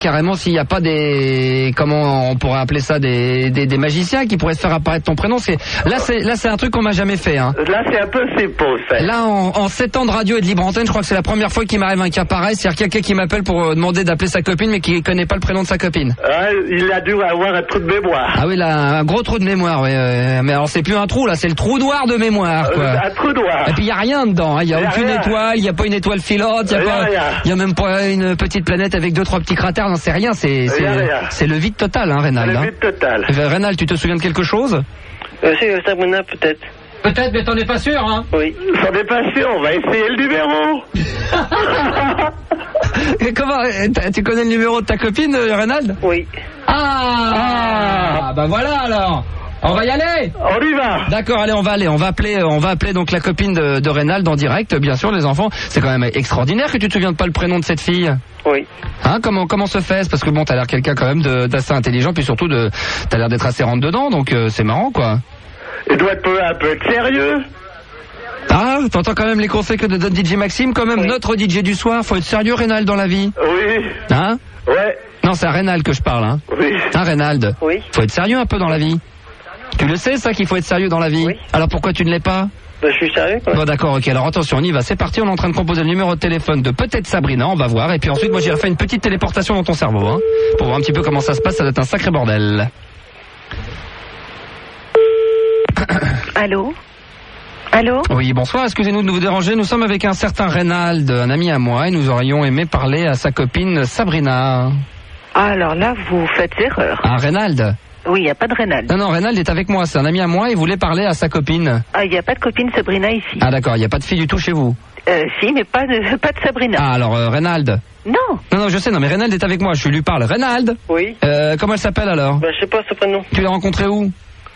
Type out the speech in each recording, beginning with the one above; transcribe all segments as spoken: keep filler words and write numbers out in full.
carrément s'il n'y a pas des, comment on pourrait appeler ça, des, des, des magiciens qui pourraient se faire apparaître ton prénom. C'est, là, c'est, là, c'est un truc qu'on m'a jamais fait, hein. Là, c'est un peu simple, ça. Là, en, en sept ans de radio et de libre antenne, je crois que c'est la première fois qu'il m'arrive un cas pareil. C'est-à-dire quelqu'un qui m'appelle pour euh, demander d'appeler sa copine, mais qui connaît pas le prénom de sa copine. Ah, il a dû avoir un trou de mémoire. Ah oui, là, un gros trou de mémoire, ouais. Euh, mais alors, c'est plus un trou, là, c'est le trou noir de mémoire, quoi. Euh, un trou noir. Et puis, il y a rien dedans, hein. Il y a Y a aucune rien. étoile, il y a pas une étoile filante, il y a Y a pas, rien. il y a même pas une petite planète avec deux, trois petits cratères, non, c'est rien, c'est, c'est, Y a rien. c'est le vide total, hein, Reynald. Le hein. vide total. Euh, Reynald, tu te souviens de quelque chose? Euh, c'est Sabrina, peut-être. Peut-être, mais t'en es pas sûr, hein. Oui. J'en ai pas sûr, on va essayer le numéro. Et comment, euh, t'as- tu connais le numéro de ta copine, euh, Reynald? Oui. Ah, ah, bah voilà alors. On va y aller. On y va. D'accord, allez, on va aller, on va appeler, euh, on va appeler donc la copine de, de Reynald en direct, bien sûr, les enfants. C'est quand même extraordinaire que tu te souviennes pas le prénom de cette fille. Oui. Hein, comment comment se fait? Parce que bon, t'as l'air quelqu'un quand même de- d'assez intelligent, puis surtout de, t'as l'air d'être assez rentre dedans, donc euh, c'est marrant, quoi. Il doit être un peu être sérieux. Ah, t'entends quand même les conseils que te donne D J Maxime, quand même Oui. notre D J du soir. Faut être sérieux, Reynald, dans la vie. Oui. Hein? Ouais. Non, c'est à Reynald que je parle, hein. Oui. Hein, Reynald? Oui. Faut être sérieux un peu dans la vie. Tu le sais, ça, qu'il faut être sérieux dans la vie? Oui. Alors pourquoi tu ne l'es pas? Bah, je suis sérieux, quoi. Bon, d'accord, ok, alors attention, on y va, c'est parti, on est en train de composer le numéro de téléphone de peut-être Sabrina, on va voir, et puis ensuite, moi, j'ai fait une petite téléportation dans ton cerveau, hein, pour voir un petit peu comment ça se passe, ça doit être un sacré bordel. Allô? Allô? Oui, bonsoir, excusez-nous de vous déranger, nous sommes avec un certain Reynald, un ami à moi, et nous aurions aimé parler à sa copine Sabrina. Ah, alors là, vous faites erreur. Ah, Reynald? Oui, il n'y a pas de Reynald. Non, non, Reynald est avec moi, c'est un ami à moi, il voulait parler à sa copine. Ah, il n'y a pas de copine Sabrina ici. Ah, d'accord, il n'y a pas de fille du tout chez vous. Euh, si, mais pas de, pas de Sabrina. Ah, alors, euh, Reynald? Non. Non, non, je sais, non, mais Reynald est avec moi, je lui parle. Reynald? Oui. Euh, comment elle s'appelle alors? Bah, je sais pas ce prénom. Tu l'as rencontré où?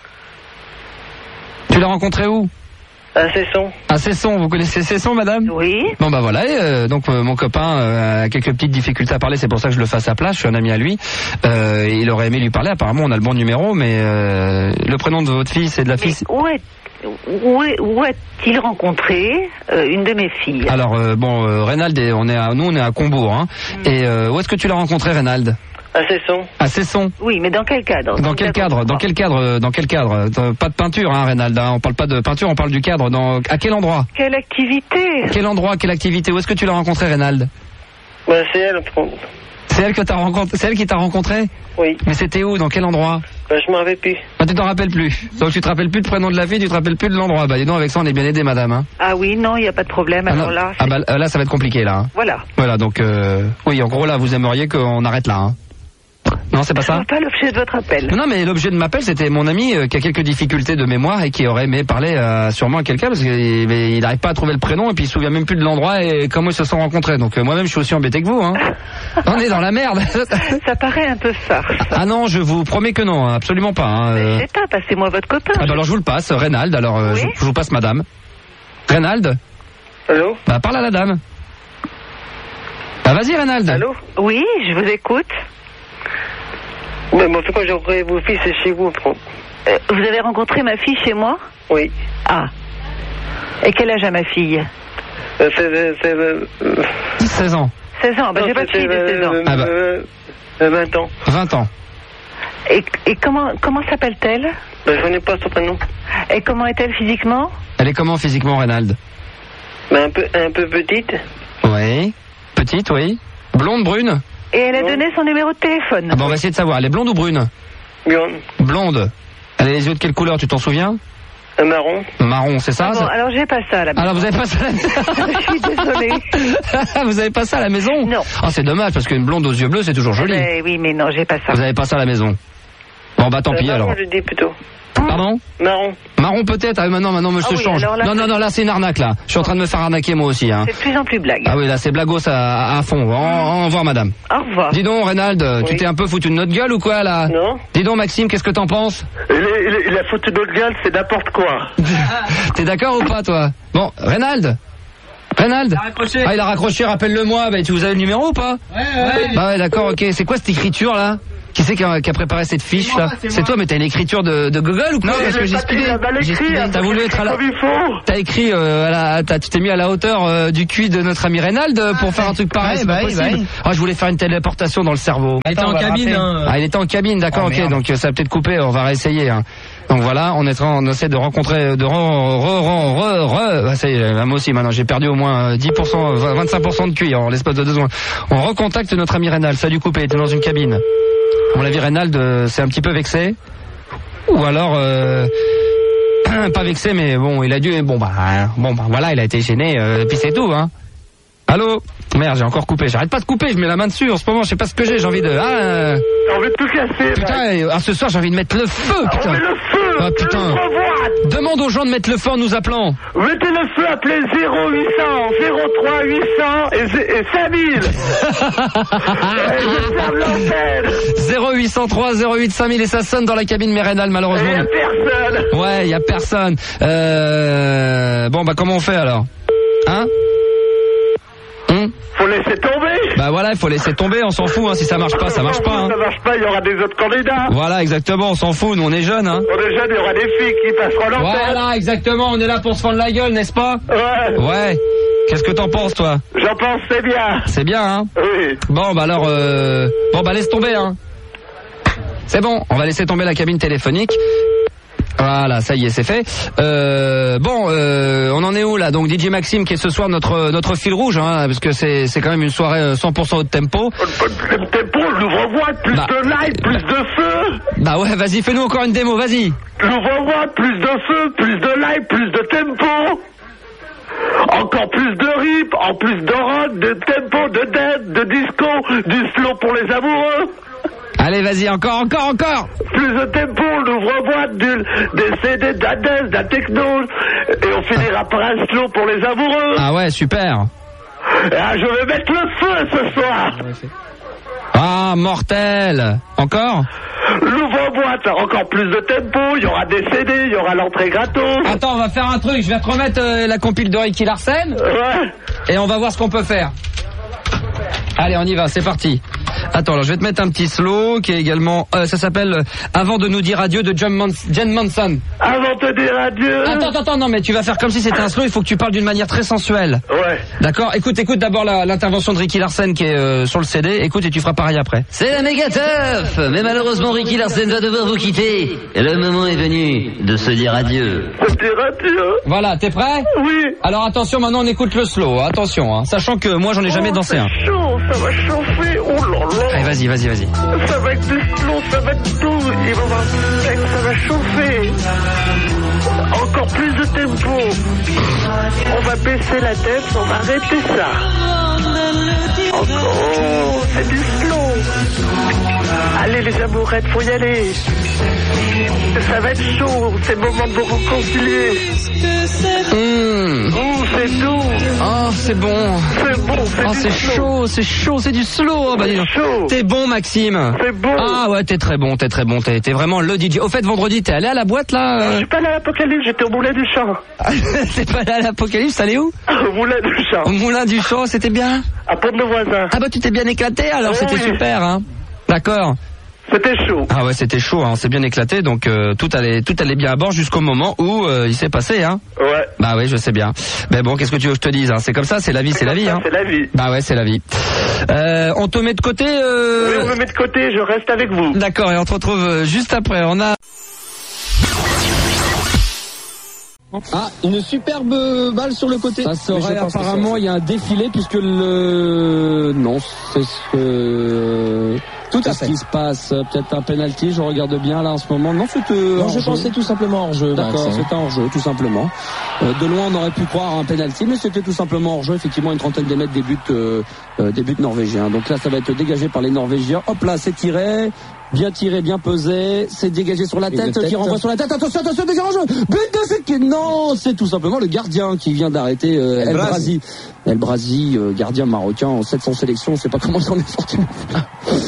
Tu l'as rencontré où? Ah, c'est son. À Cesson, vous connaissez Cesson, madame? Oui. Bon bah voilà, et, euh, donc euh, mon copain euh, a quelques petites difficultés à parler, c'est pour ça que je le fais à sa place, je suis un ami à lui. Euh, il aurait aimé lui parler, apparemment on a le bon numéro, mais euh, le prénom de votre fille, c'est de la Mais fille... où est, où est, où a-t-il rencontré euh, une de mes filles? Alors euh, bon, euh, Reynald, est- on est à, nous on est à Combourg, hein. Mm. Et euh, où est-ce que tu l'as rencontré, Reynald? Ah, c'est son. À Cesson. Oui, mais dans quel cadre? Dans quel cadre? Dans quel cadre? Dans quel cadre? Dans- Pas de peinture, hein, Reynald. Hein. On parle pas de peinture, on parle du cadre. Dans à quel endroit? Quelle activité? Quel endroit? Quelle activité? Où est-ce que tu l'as rencontré, Reynald? Bah, c'est elle, prend. C'est elle que t'as rencontré. C'est elle qui t'a rencontré? Oui. Mais c'était où? Dans quel endroit? Bah, je m'en rappelle plus. Ah, tu t'en rappelles plus. Donc tu te rappelles plus du prénom de la fille, tu te rappelles plus de l'endroit. Bah dis donc, avec ça on est bien aidé, madame. Hein. Ah oui, non, il n'y a pas de problème. Ah, Alors non. là, Ah c'est- bah euh, là ça va être compliqué là. Hein. voilà. Voilà, donc euh... oui, en gros là vous aimeriez qu'on arrête là. Hein. Non, c'est pas Je ça. vois pas l'objet de votre appel. Non, mais l'objet de m'appel, c'était mon ami euh, qui a quelques difficultés de mémoire et qui aurait aimé parler euh, sûrement à quelqu'un parce qu'il il n'arrive pas à trouver le prénom et puis il se souvient même plus de l'endroit et comment ils se sont rencontrés. Donc euh, moi-même, je suis aussi embêté que vous. Hein. On est dans la merde. Ça paraît un peu farce. Ah non, je vous promets que non, absolument pas. Hein. Mais Euh, je sais pas, passez-moi votre copain. Ah bah alors je vous le passe, Reynald. Alors euh, Oui. je, je vous passe madame. Reynald. Allô? Bah parle à la dame. Bah vas-y, Reynald. Allô? Oui, je vous écoute. Mais bon, quand j'aurai vos fils, c'est chez vous, prend. Euh, vous avez rencontré ma fille chez moi? Oui. Ah. Et quel âge a ma fille? Euh, c'est, euh, c'est, euh, euh, seize ans. seize ans. Bah, non, j'ai pas de c'est, fille de euh, seize ans. euh, Ah bah. euh, euh, vingt ans. vingt ans. Et, et comment, comment s'appelle-t-elle? Bah, je connais pas son prénom. Et comment est-elle physiquement? Elle est comment physiquement, Reynald? Bah, un peu, un peu petite. Oui. Petite, oui. Blonde, brune? Et elle a Non. donné son numéro de téléphone. Ah bah on va essayer de savoir. Elle est blonde ou brune? Blonde. Blonde. Elle a les yeux de quelle couleur, tu t'en souviens? Un marron. Marron, c'est ça? Ah bon, ça- alors j'ai pas ça à la maison. Alors vous avez pas ça à la maison? Je suis désolée. Vous avez pas ça à la maison? Non. Oh, c'est dommage parce qu'une blonde aux yeux bleus, c'est toujours joli. Mais oui, mais non, j'ai pas ça. Vous avez pas ça à la maison. Bon bah tant Euh, pis marron, alors. je dis plutôt. Pardon? Marron. Marron peut-être? Ah maintenant, maintenant, monsieur Ah oui, change. alors là, non, non, c'est- non, là c'est une arnaque là. Je suis en train de me faire arnaquer moi aussi. Hein. C'est de plus en plus blague. Ah oui, là c'est blagos à, à fond. Au, au revoir madame. Au revoir. Dis donc Reynald, tu Oui. t'es un peu foutu de notre gueule ou quoi là? Non. Dis donc Maxime, qu'est-ce que t'en penses? Il, est- il, est- il a foutu notre gueule, c'est n'importe quoi. T'es d'accord ou pas toi? Bon, Reynald? Reynald? Il a raccroché. Ah il a raccroché, rappelle-le moi, bah, tu vous avez le numéro ou pas? Ouais, ouais. Bah ouais d'accord, ok. C'est quoi cette écriture là? Qui c'est qui a, qui a préparé cette fiche là? C'est toi, mais t'as une écriture de, de Google ou quoi? Non, Parce que j'ai speedé. J'ai speedé. T'as voulu être à la. T'as écrit, euh, à la, t'as, tu t'es mis à la hauteur euh, du cul de notre ami Reynald euh, pour faire un truc pareil. C'est pas possible. Ah, je voulais faire une téléportation dans le cerveau. Il était en cabine. Hein. Ah, il était en cabine, d'accord, ok. Donc ça va peut-être couper. On va réessayer. Hein. Donc voilà, on est en, on essaie de rencontrer, de re, re, re, re, re. Ah, ça y est, moi aussi maintenant, j'ai perdu au moins dix pour cent, vingt-cinq pour cent de cuir en l'espace de deux secondes. On recontacte notre ami Reynald. Ça a dû couper. Il était dans une cabine. On l'a vu, Reynald, c'est un petit peu vexé. Ou alors, euh, pas vexé, mais bon, il a dû, bon bah, bon bah, voilà, il a été gêné, euh, et puis c'est tout, hein. Allô? Merde, j'ai encore coupé. J'arrête pas de couper, je mets la main dessus en ce moment, je sais pas ce que j'ai, j'ai envie de... Ah, euh... J'ai envie de tout casser. Putain, ah, ce soir j'ai envie de mettre le feu, putain. On met le feu. Ah putain. Demande aux gens de mettre le feu en nous appelant. Mettez le feu, appelez zéro huit cents, zéro trois huit cents et, et cinq mille. Et je ferme l'antenne. zéro huit cent trois zéro huit cinq mille et ça sonne dans la cabine Mérénal malheureusement. Il y a personne. Ouais, il y a personne. Euh... Bon bah comment on fait alors? Hein? Hum Faut laisser tomber. Bah voilà, il faut laisser tomber, on s'en fout, hein. Si ça marche pas, ça marche pas. Hein. Ça marche pas, il y aura des autres candidats. Voilà, exactement, on s'en fout, nous on est jeunes. Hein. On est jeunes, il y aura des filles qui passeront l'antenne. Voilà, exactement, on est là pour se fendre la gueule, n'est-ce pas? Ouais. Ouais. Qu'est-ce que t'en penses, toi? J'en pense, c'est bien. C'est bien, hein? Oui. Bon, bah alors, euh... bon, bah laisse tomber, hein. C'est bon, on va laisser tomber la cabine téléphonique. Voilà, ça y est, c'est fait. Euh, bon, euh, on en est où là? Donc D J Maxime qui est ce soir notre notre fil rouge, hein, parce que c'est c'est quand même une soirée cent pour cent haut tempo. Le tempo, l'ouvre-voix, plus bah, de live, plus de feu. Bah ouais, vas-y, fais-nous encore une démo, vas-y. L'ouvre-voix, plus de feu, plus de live, plus de tempo. Encore plus de rip, en plus de rock, de tempo, de dead, de disco, du slow pour les amoureux. Allez, vas-y, encore, encore, encore. Plus de tempo, l'ouvre-boîte, des C D, de la dance, de la techno, et on finira par un slow pour les amoureux. Ah ouais, super. Ah, je vais mettre le feu ce soir. Ah, mortel. Encore? L'ouvre-boîte, encore plus de tempo, il y aura des C D, il y aura l'entrée gratos. Attends, on va faire un truc, je vais te remettre euh, la compile de Ricky Larsen. Ouais. Et on va voir ce qu'on peut faire. Allez, on y va, c'est parti. Attends, alors je vais te mettre un petit slow qui est également... Euh, ça s'appelle euh, Avant de nous dire adieu de John Mans- Jen Manson. Avant de te dire adieu. Attends, attends, attends, non mais tu vas faire comme si c'était un slow, il faut que tu parles d'une manière très sensuelle. Ouais. D'accord? Écoute, écoute d'abord la, l'intervention de Ricky Larsen qui est euh, sur le C D, écoute et tu feras pareil après. C'est la méga teuf, mais malheureusement Ricky Larsen va devoir vous quitter. Et le moment est venu de se dire adieu. Se dire adieu. Voilà, t'es prêt? Oui. Alors attention, maintenant on écoute le slow, attention, hein, sachant que moi j'en ai jamais oh, dansé un. C'est chaud, ça va chauffer, oh là là. Allez, vas-y, vas-y, vas-y. Ça va être du slow, ça va être doux, il va avoir du sec, ça va chauffer. Encore plus de tempo. On va baisser la tête, on va arrêter ça. Encore, c'est du slow. Allez les amourettes, faut y aller. Ça va être chaud, c'est le moment de vous réconcilier. Mmh. Oh, c'est doux. Oh, c'est bon. C'est bon, c'est Oh, du c'est slow. chaud, c'est chaud, c'est du slow. Oh, bah, dis donc. chaud. T'es bon, Maxime. C'est bon. Ah ouais, t'es très bon, t'es très bon, t'es, t'es vraiment le D J. Au fait, vendredi, t'es allé à la boîte là Je euh... suis pas allé à l'Apocalypse, j'étais au Moulin du Champ. T'es pas allé à l'Apocalypse, allé où? Au Moulin du Champ. Au Moulin du Champ, c'était bien? À Pont de nos voisins. Ah bah tu t'es bien éclaté alors, Oui. c'était super, hein. D'accord. C'était chaud. Ah ouais, c'était chaud, hein. On s'est bien éclaté, donc euh, tout allait, tout allait bien à bord jusqu'au moment où euh, il s'est passé, hein. Ouais. Bah oui, je sais bien. Mais bon, qu'est-ce que tu veux que je te dise, hein. C'est comme ça, c'est la vie, c'est la vie, ça, hein. C'est la vie. Bah ouais, c'est la vie. Euh, on te met de côté. Euh... Oui, on me met de côté, je reste avec vous. D'accord, et on te retrouve euh, juste après. On a. Ah, une superbe balle sur le côté. Ça serait apparemment, il y a un défilé puisque le. Non, c'est ce que. Tout à Qu'est-ce fait. qui se passe? Peut-être un penalty, je regarde bien là en ce moment. Non, c'était. Non, je hors-jeu. pensais tout simplement hors jeu. D'accord, Max, hein. c'était hors-jeu, tout simplement. Euh, de loin, on aurait pu croire à un penalty, mais c'était tout simplement hors-jeu. Effectivement, une trentaine de mètres des buts, euh, euh, des buts norvégiens. Donc là, ça va être dégagé par les Norvégiens. Hop là, c'est tiré. Bien tiré, bien pesé, c'est dégagé sur la tête, tête. qui renvoie sur la tête, attention, attention, dégage en jeu, but de cette qui, non, c'est tout simplement le gardien qui vient d'arrêter euh, El Brazi. El Brazi, euh, gardien marocain en sept cents sélections, on sait pas comment il s'en est sorti. C'est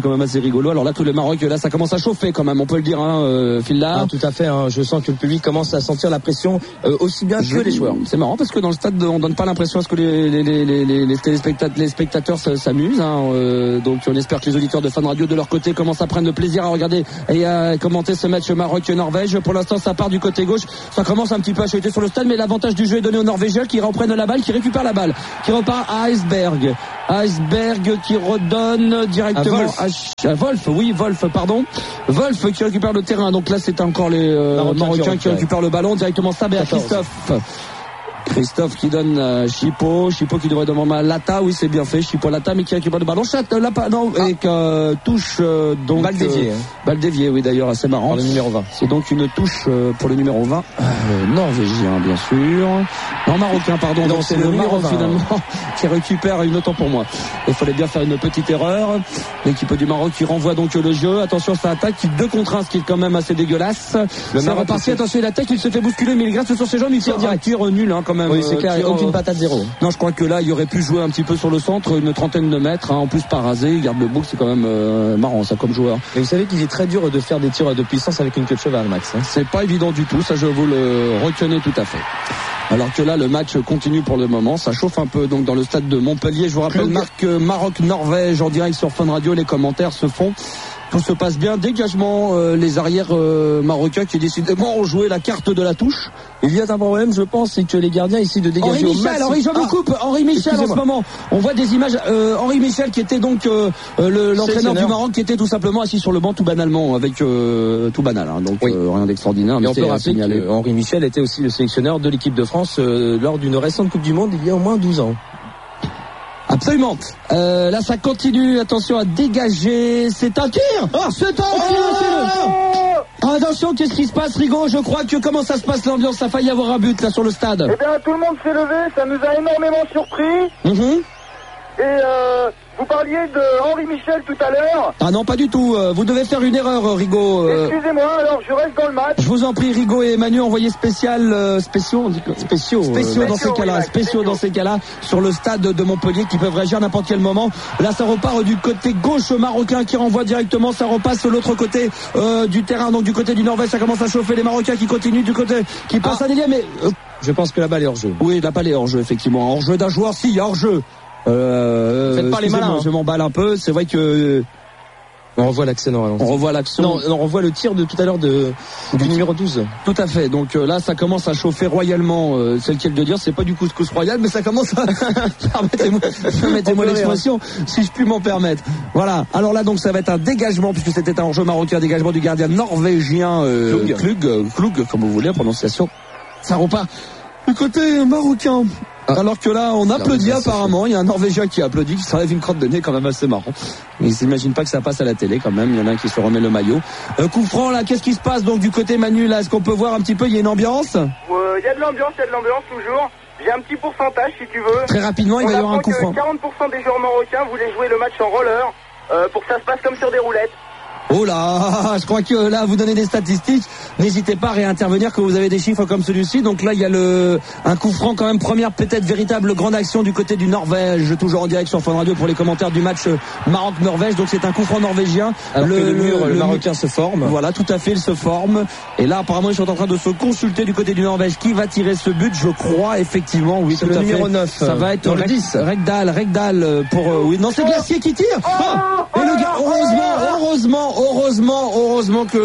quand même assez rigolo. Alors là, tout le Maroc, là, ça commence à chauffer quand même, on peut le dire, hein, euh, Phil là. Ah, tout à fait, hein. Je sens que le public commence à sentir la pression euh, aussi bien Je... que les joueurs. C'est marrant parce que dans le stade, on donne pas l'impression à ce que les, les, les, les, les, téléspectateurs, les spectateurs s'amusent. Hein, euh, donc on espère que les auditeurs de Fun Radio de leur côté commencent à prendre le plaisir à regarder et à commenter ce match Maroc-Norvège. Pour l'instant, ça part du côté gauche. Ça commence un petit peu à chuter sur le stade, mais l'avantage du jeu est donné aux Norvégiens qui reprennent la balle, qui récupèrent la balle, qui repart à Iceberg. Iceberg qui redonne directement à, Wolf. à, à Wolf, oui, Wolf, pardon. Wolf qui récupère le terrain. Donc là, c'est encore les euh, Marocains, Marocains qui récupèrent le ballon directement. Ça, à Christophe. Christophe qui donne euh, Chipo, Chipo qui devrait demander à Lata, oui c'est bien fait, Chipo Lata, mais qui récupère le ballon, Chat, là pas, non, ah. et qui euh, touche euh, donc balle déviée, euh, hein. balle déviée, oui d'ailleurs assez marrant. Par le numéro vingt. C'est donc une touche euh, pour le numéro vingt, euh, norvégien bien sûr, non marocain pardon, donc c'est le numéro vingt finalement qui récupère une autant pour moi. Il fallait bien faire une petite erreur. L'équipe du Maroc qui renvoie donc le jeu, attention ça attaque, deux contre un, ce qui est quand même assez dégueulasse. Le c'est reparti, attention il attaque, il se fait bousculer, mais il reste sur ses jambes, il tire direct, tir nul hein, quand même. Oui, c'est clair, tire, aucune patate zéro. Non, je crois que là, il aurait pu jouer un petit peu sur le centre, une trentaine de mètres, hein, en plus pas rasé, il garde le bouc, c'est quand même euh, marrant ça comme joueur. Et vous savez qu'il est très dur de faire des tirs de puissance avec une queue de cheval, Max. Hein. C'est pas évident du tout, ça je vous le reconnais tout à fait. Alors que là, le match continue pour le moment, ça chauffe un peu donc dans le stade de Montpellier. Je vous rappelle, Marc, euh, Maroc-Norvège en direct sur Fun Radio, les commentaires se font. Tout se passe bien, dégagement, euh, les arrières euh, marocains qui décidément ont joué la carte de la touche. Il y a un problème, je pense, c'est que les gardiens ici de dégager Henri Michel, Henri, je vous ah, coupe, Henri Michel en ce moment. On voit des images, euh, Henri Michel qui était donc euh, le, l'entraîneur du Maroc qui était tout simplement assis sur le banc tout banalement, avec euh, tout banal, hein, donc oui. euh, rien d'extraordinaire. Et on peut rappeler que Henri Michel était aussi le sélectionneur de l'équipe de France euh, lors d'une récente Coupe du Monde il y a au moins douze ans. Absolument. Euh, là, ça continue. Attention à dégager. C'est un tir. Oh, c'est un tir. Oh, attention, qu'est-ce qui se passe, Rigaud? Je crois que comment ça se passe l'ambiance? Ça a failli avoir un but là sur le stade. Eh bien, tout le monde s'est levé. Ça nous a énormément surpris. Mm-hmm. Et euh, vous parliez de Henri Michel tout à l'heure. Ah non, pas du tout. Vous devez faire une erreur, Rigaud. Excusez-moi, alors je reste dans le match. Je vous en prie, Rigaud et Emmanuel, envoyez spécial, euh, spéciaux, on dit quoi spéciaux, spéciaux euh, dans ces cas-là, oui, spéciaux dans ces cas-là, sur le stade de Montpellier qui peuvent réagir à n'importe quel moment. Là, ça repart du côté gauche marocain qui renvoie directement, ça repasse de l'autre côté euh, du terrain, donc du côté du Norvège, ça commence à chauffer. Les Marocains qui continuent du côté, qui passent ah. à délier, mais euh, je pense que la balle est hors jeu. Oui, la balle est hors jeu, effectivement, hors jeu d'un joueur, si, il y a hors jeu. Euh, Faites pas les malins. Je m'emballe un peu. C'est vrai que on revoit l'action. On revoit l'action. Non, on revoit le tir de tout à l'heure de du, du numéro douze. Tout à fait. Donc euh, là, ça commence à chauffer royalement. Euh, c'est le cas de dire. C'est pas du couscous royal, mais ça commence à. Permettez-moi, permettez-moi l'expression, si je puis m'en permettre. Voilà. Alors là, donc, ça va être un dégagement puisque c'était un hors-jeu marocain, dégagement du gardien norvégien euh, Klug. Klug, Klug, comme vous voulez, prononciation. Ça repart du côté marocain. Ah. Alors que là, on applaudit apparemment. Il y a un Norvégien qui applaudit, qui s'enlève une crotte de nez, quand même assez marrant. Ils s'imaginent pas que ça passe à la télé quand même. Il y en a un qui se remet le maillot. Euh, coup franc là, qu'est-ce qui se passe donc du côté Manu là? Est-ce qu'on peut voir un petit peu? Il y a une ambiance. Il euh, y a de l'ambiance, il y a de l'ambiance toujours. J'ai un petit pourcentage si tu veux. Très rapidement, il va y avoir un coup franc. quarante pour cent des joueurs marocains voulaient jouer le match en roller euh, pour que ça se passe comme sur des roulettes. Oh là, je crois que là, vous donnez des statistiques. N'hésitez pas à réintervenir quand vous avez des chiffres comme celui-ci. Donc là, il y a le un coup franc quand même. Première peut-être véritable grande action du côté du Norvège. Toujours en direct sur Fun Radio pour les commentaires du match Maroc-Norvège. Donc c'est un coup franc norvégien. Alors le, le, le mur, le, le Marocain se forme. Voilà, tout à fait, il se forme. Et là, apparemment, ils sont en train de se consulter du côté du Norvège. Qui va tirer ce but? Je crois effectivement, oui, c'est tout le à numéro fait. neuf. Ça va être Reg, dix. Regdal, Regdal pour euh, oui. Non, c'est Glacier qui tire. Oh, oh, et le gars, heureusement, heureusement, heureusement. Heureusement que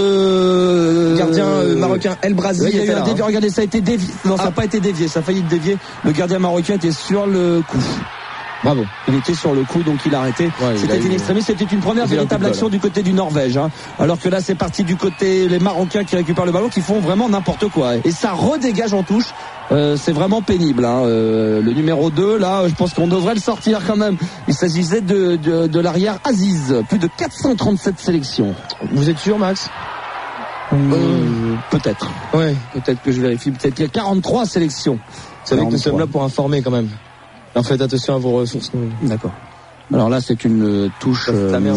le gardien euh, marocain El Brazi oui, était là. Dévié, regardez, ça a été dévié. Non, ah. ça n'a pas été dévié. Ça a failli être dévié. Le gardien marocain était sur le coup. Bravo. Il était sur le coup, donc il a arrêté. Ouais, c'était une extrémiste. C'était une première véritable action du côté du Norvège. Hein. Alors que là, c'est parti du côté les Marocains qui récupèrent le ballon, qui font vraiment n'importe quoi. Et ça redégage en touche. Euh, c'est vraiment pénible. Hein. Euh, le numéro deux, là, je pense qu'on devrait le sortir quand même. Il s'agissait de, de, de l'arrière Aziz. Plus de quatre cent trente-sept sélections. Vous êtes sûr, Max? euh, Peut-être. Ouais. Peut-être que je vérifie. Peut-être qu'il y a quarante-trois sélections. Vous savez que nous sommes là pour informer quand même. Alors faites attention à vos ressources. D'accord. Alors là, c'est une touche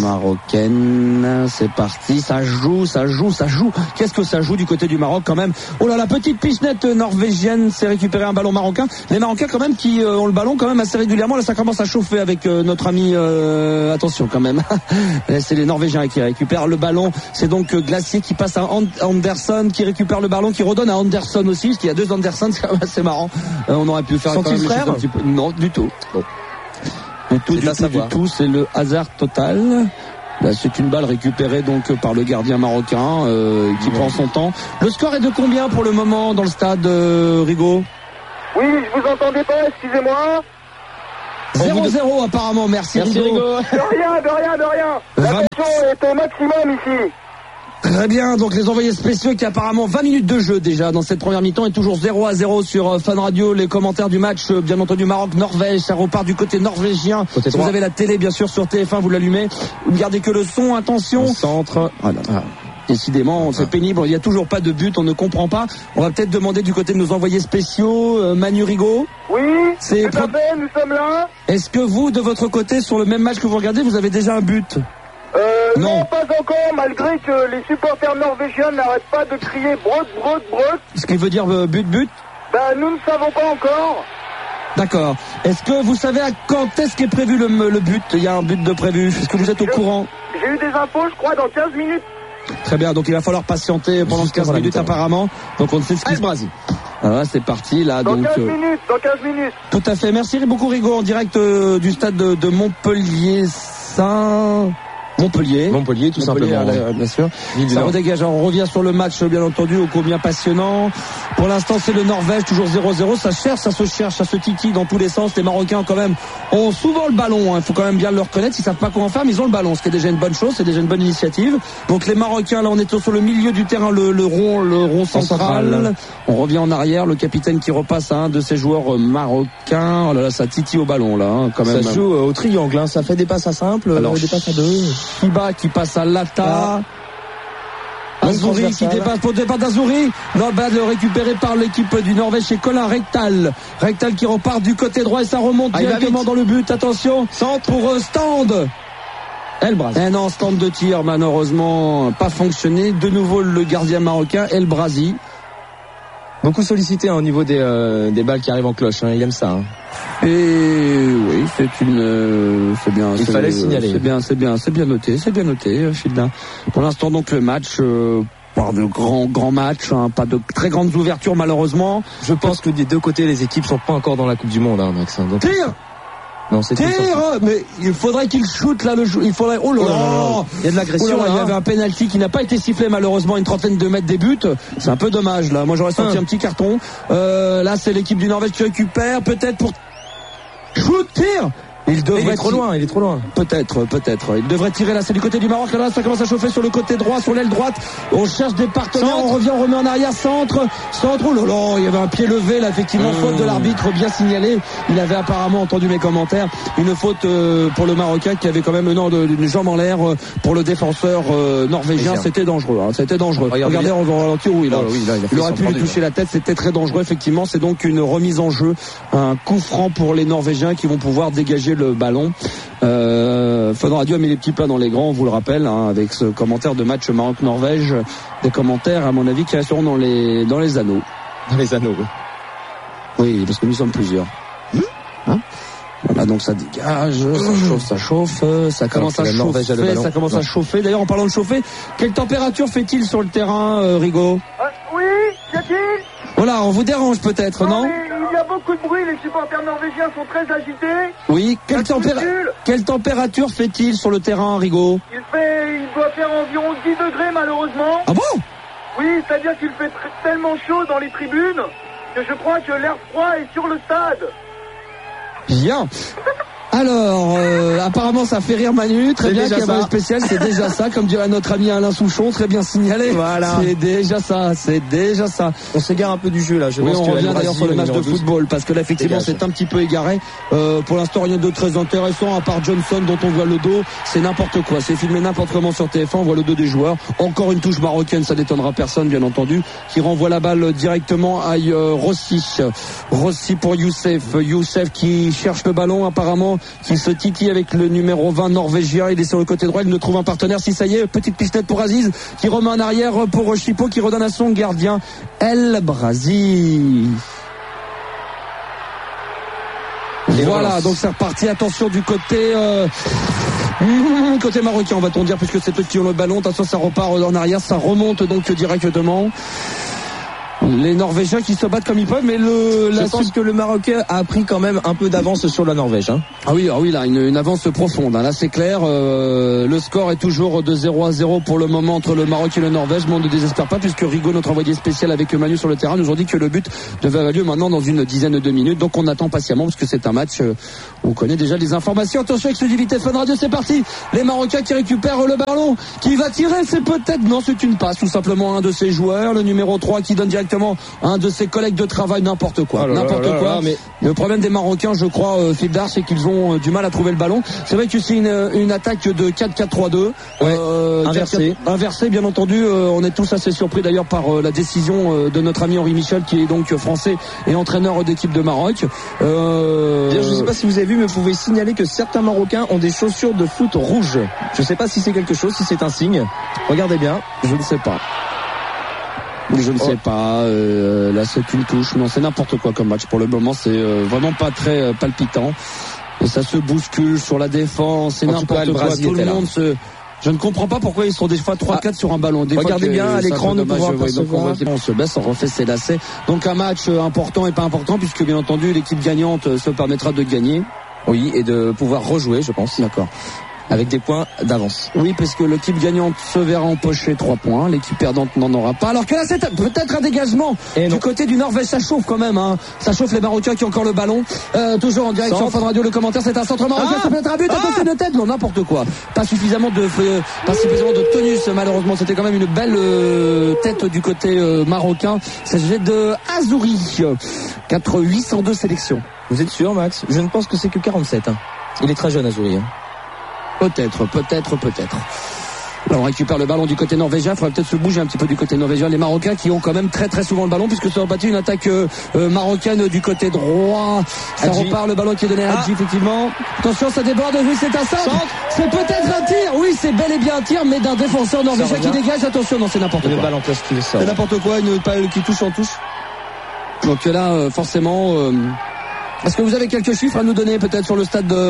marocaine. C'est parti, ça joue, ça joue, ça joue. Qu'est-ce que ça joue du côté du Maroc quand même? Oh là, la petite pichenette norvégienne s'est récupéré un ballon marocain. Les Marocains quand même qui euh, ont le ballon quand même assez régulièrement. Là, ça commence à chauffer avec euh, notre ami. Euh, attention quand même. C'est les Norvégiens qui récupèrent le ballon. C'est donc euh, Glacier qui passe à Anderson, qui récupère le ballon, qui redonne à Anderson aussi, parce qu'il y a deux Anderson. C'est quand même assez marrant. Euh, on aurait pu faire. Sont-ils frères? Un petit peu. Non, du tout. Bon. Du tout, du tout, du tout, c'est le hasard total. Là, c'est une balle récupérée donc par le gardien marocain euh, qui mmh. prend son temps. Le score est de combien pour le moment dans le stade, euh, Rigaud? Oui, je vous entendais pas, excusez-moi. zéro zéro apparemment, merci, merci Rigaud. De rien, de rien, de rien. La pression est au maximum ici. Très bien, donc les envoyés spéciaux qui apparemment vingt minutes de jeu déjà dans cette première mi-temps et toujours zéro à zéro sur Fun Radio. Les commentaires du match, bien entendu Maroc-Norvège, ça repart du côté norvégien. Côté si vous avez la télé bien sûr sur T F un, vous l'allumez. Vous ne gardez que le son, attention. Le centre. Voilà. Ah. Décidément, c'est pénible, il n'y a toujours pas de but, on ne comprend pas. On va peut-être demander du côté de nos envoyés spéciaux, euh, Manu Rigaud. Oui, c'est tout à fait, nous sommes là. Est-ce que vous, de votre côté, sur le même match que vous regardez, vous avez déjà un but? Euh, non. non, pas encore, malgré que les supporters norvégiens n'arrêtent pas de crier brut, brut, brut. Ce qui veut dire euh, but, but? Ben, nous ne savons pas encore. D'accord. Est-ce que vous savez à quand est-ce qu'est prévu le, le but? Il y a un but de prévu. Est-ce que vous êtes au je, courant? J'ai eu des infos, je crois, dans quinze minutes. Très bien, donc il va falloir patienter pendant quinze minutes apparemment. Donc on ne sait ce qui se passe. Voilà, c'est parti là. Dans donc, quinze minutes, dans quinze minutes. Tout à fait. Merci beaucoup Rigaud en direct euh, du stade de, de Montpellier Saint. Montpellier. Montpellier, tout Montpellier, simplement. Là, bien sûr. Ça redégage. On revient sur le match, bien entendu, au combien passionnant. Pour l'instant, c'est le Norvège, toujours zéro zéro. Ça cherche, ça se cherche, ça se titille dans tous les sens. Les Marocains, quand même, ont souvent le ballon. Il hein. faut quand même bien le reconnaître. Ils savent pas comment faire, mais ils ont le ballon. Ce qui est déjà une bonne chose. C'est déjà une bonne initiative. Donc, les Marocains, là, on est sur le milieu du terrain, le, le rond, le rond central. central. On revient en arrière. Le capitaine qui repasse à un de ses joueurs marocains. Oh là là, ça titille au ballon, là, hein, quand même. Ça joue au triangle, hein. Ça fait des passes à simple, Alors, des passes à deux. Fiba qui passe à Lata. Ah. Azouri qui dépasse pour le départ d'Azouri. La balle récupérée par l'équipe du Norvège chez Colin Rekdal. Rekdal qui repart du côté droit et ça remonte ah, directement dans le but. Attention, centre pour euh, Stand. Elbraz. Et non, stand de tir malheureusement pas fonctionné. De nouveau le gardien marocain Elbrazi. Beaucoup sollicité hein, au niveau des, euh, des balles qui arrivent en cloche. Hein. Il aime ça. Hein. Et oui, c'est une, euh, c'est bien. Il fallait signaler. C'est bien, c'est bien, c'est bien noté, c'est bien noté, Philda. Pour l'instant, donc le match, euh, pas de grands grands matchs, hein, pas de très grandes ouvertures malheureusement. Je pense que des deux côtés, les équipes sont pas encore dans la Coupe du Monde, hein, Max. Donc... Tire. Non, c'est Tire, mais il faudrait qu'il shoot là le jou- il faudrait oh là là, il y a de l'agression oh là, là, il y avait un penalty qui n'a pas été sifflé malheureusement, une trentaine de mètres des buts, c'est un peu dommage là. Moi j'aurais sorti un petit carton. Euh, là c'est l'équipe du Norvège qui récupère peut-être pour shoot, tire. Il devrait il est trop tir... loin, il est trop loin. Peut-être, peut-être. Il devrait tirer là, c'est du côté du Maroc. Là, ça commence à chauffer sur le côté droit, sur l'aile droite. On cherche des partenaires, centre. On revient, on remet en arrière, centre, centre. Oh là là, il y avait un pied levé là, effectivement, mmh. faute de l'arbitre, bien signalé. Il avait apparemment entendu mes commentaires. Une faute euh, pour le Marocain qui avait quand même non, une jambe en l'air euh, pour le défenseur euh, norvégien. C'était dangereux, hein, c'était dangereux. Regardez, Regardez on va ralentir, oui, là. Oh, oui, là il, il aurait pu lui toucher la tête, c'était très dangereux, effectivement. C'est donc une remise en jeu, un coup franc pour les Norvégiens qui vont pouvoir dégager le ballon. Euh, Fun Radio a mis les petits plats dans les grands, on vous le rappelle, hein, avec ce commentaire de match Maroc-Norvège, des commentaires à mon avis qui resteront dans les dans les anneaux. Dans les anneaux, oui. Oui, parce que nous sommes plusieurs. Hein voilà, donc ça dégage, ça chauffe, ça chauffe, ça commence à chauffer, ça commence à chauffer. D'ailleurs, en parlant de chauffer, quelle température fait-il sur le terrain, euh, Rigaud? euh, Oui, y a-t-il? Voilà, on vous dérange peut-être, non, non il y a beaucoup de bruit, les supporters norvégiens sont très agités. Oui, quelle, tempéra- quelle température fait-il sur le terrain, Rigaud? Il fait, il doit faire environ dix degrés malheureusement. Ah bon? Oui, c'est-à-dire qu'il fait tr- tellement chaud dans les tribunes que je crois que l'air froid est sur le stade. Bien. Alors, euh, apparemment, ça fait rire Manu. Très c'est bien, qu'il y a un spécial, c'est déjà ça. Comme dirait notre ami Alain Souchon, très bien signalé. Voilà. C'est déjà ça, c'est déjà ça. On s'égare un peu du jeu là. Je oui, pense on que revient d'ailleurs sur le match de football parce que là, effectivement, dégage. C'est un petit peu égaré. Euh, pour l'instant, rien de très intéressant à part Johnson dont on voit le dos. C'est n'importe quoi. C'est filmé n'importe comment sur T F un. On voit le dos des joueurs. Encore une touche marocaine, ça n'étonnera personne, bien entendu, qui renvoie la balle directement à euh, Rossi. Rossi pour Youssef. Youssef qui cherche le ballon apparemment. qui se titille avec le numéro vingt norvégien. Il est sur le côté droit, il ne trouve un partenaire. Si ça y est, petite pistette pour Aziz qui remet en arrière pour Chipo qui redonne à son gardien El Brazi. Et voilà, donc c'est reparti. Attention du côté euh, côté marocain, on va-t-on dire, puisque c'est eux qui ont le ballon. Attention, ça repart en arrière, ça remonte donc directement. Les Norvégiens qui se battent comme ils peuvent, mais le. Je pense sub... que le Marocain a pris quand même un peu d'avance sur la Norvège. Hein. Ah oui, ah oui, là, une, une avance profonde. Hein. Là, c'est clair. Euh, le score est toujours de zéro à zéro pour le moment entre le Maroc et le Norvège, mais on ne désespère pas puisque Rigaud, notre envoyé spécial avec Manu sur le terrain, nous ont dit que le but devait avoir lieu maintenant dans une dizaine de minutes. Donc on attend patiemment parce que c'est un match euh, où on connaît déjà les informations. Attention, exclusivité Fun Radio, c'est parti. Les Marocains qui récupèrent le ballon, qui va tirer, c'est peut-être non, c'est une passe, tout simplement un de ses joueurs, le numéro trois qui donne directement un de ses collègues de travail, n'importe quoi, oh n'importe là, quoi. Là, mais le problème des Marocains, je crois, euh, Philippe Dard, c'est qu'ils ont euh, du mal à trouver le ballon. C'est vrai que c'est une, une attaque de quatre quatre trois deux, ouais, euh, inversé, inversé, bien entendu. Euh, on est tous assez surpris d'ailleurs par euh, la décision euh, de notre ami Henri Michel, qui est donc français et entraîneur d'équipe de Maroc. Euh... D'ailleurs, je ne sais pas si vous avez vu, mais vous pouvez signaler que certains Marocains ont des chaussures de foot rouges. Je ne sais pas si c'est quelque chose, si c'est un signe. Regardez bien. Je ne sais pas. Je ne sais oh. pas, euh, là c'est une touche, non c'est n'importe quoi comme match pour le moment, c'est euh, vraiment pas très euh, palpitant, et ça se bouscule sur la défense, c'est n'importe quoi, tout le monde se... Je ne comprends pas pourquoi ils sont des fois trois quatre ah. sur un ballon. Des Regardez fois bien à l'écran de pouvoir percevoir. On se baisse, on refait ses lacets. Donc un match important et pas important puisque bien entendu l'équipe gagnante se permettra de gagner. Oui, et de pouvoir rejouer, je pense. D'accord. Avec des points d'avance. Oui, parce que l'équipe gagnante se verra empocher trois points, l'équipe perdante n'en aura pas. Alors que là, c'est peut-être un dégagement et du non. côté du Norvège, ça chauffe quand même. Hein. Ça chauffe les Marocains qui ont encore le ballon. Euh, toujours en direct sur Fun Radio, le commentaire, c'est un centre marocain, ah ça peut être un but, ah attention de tête, non, n'importe quoi. Pas suffisamment de, euh, pas suffisamment de tonus, malheureusement. C'était quand même une belle euh, tête du côté euh, marocain. Ça s'agit de Azouri. quatre huit cent deux sélections. Vous êtes sûr, Max? Je ne pense que c'est que quarante-sept. Hein. Il est très jeune, Azouri. Hein. Peut-être, peut-être, peut-être. Là, on récupère le ballon du côté norvégien. Il faudrait peut-être se bouger un petit peu du côté norvégien. Les Marocains qui ont quand même très très souvent le ballon puisque ça a battu une attaque euh, marocaine du côté droit. Ça Hadji. repart, le ballon qui est donné à Hadji, ah. effectivement. Attention, ça déborde. Oui, c'est un centre. C'est peut-être un tir. Oui, c'est bel et bien un tir, mais d'un défenseur norvégien qui dégage. Attention, non, c'est n'importe quoi. Le ballon place qui sort. C'est n'importe quoi, une balle qui touche en touche. Donc là, euh, forcément... Euh, Est-ce que vous avez quelques chiffres à nous donner peut-être sur le stade de,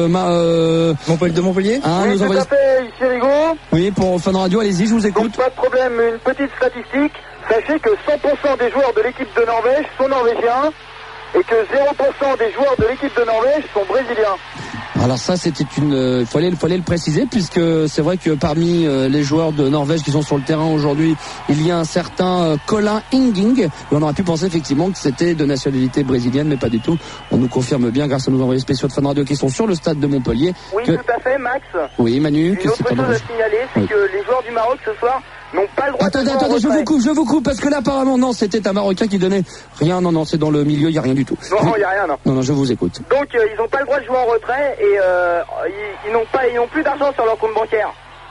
euh, Montpellier, de Montpellier hein, oui, tout envoyer... à fait, ici Rigaud. Oui, pour Fun Radio, allez-y, je vous écoute. Donc, pas de problème, une petite statistique. Sachez que cent pour cent des joueurs de l'équipe de Norvège sont norvégiens et que zéro pour cent des joueurs de l'équipe de Norvège sont brésiliens. Alors ça, c'était une, il euh, fallait, fallait le préciser puisque c'est vrai que parmi euh, les joueurs de Norvège qui sont sur le terrain aujourd'hui, il y a un certain euh, Colin Inging. Et on aurait pu penser effectivement que c'était de nationalité brésilienne, mais pas du tout. On nous confirme bien grâce à nos envoyés spéciaux de Fun Radio qui sont sur le stade de Montpellier. Oui, que... tout à fait, Max. Oui, Manu. Une autre chose à signaler, c'est oui. que les joueurs du Maroc ce soir n'ont pas le droit attendez, de attendez, je vous coupe, je vous coupe, parce que là, apparemment, non, c'était un Marocain qui donnait rien, non, non, c'est dans le milieu, il n'y a rien du tout. Non, il n'y a rien, non. Non, non, je vous écoute. Donc, euh, ils n'ont pas le droit de jouer en retrait et euh, ils, ils n'ont pas, ils n'ont plus d'argent sur leur compte bancaire.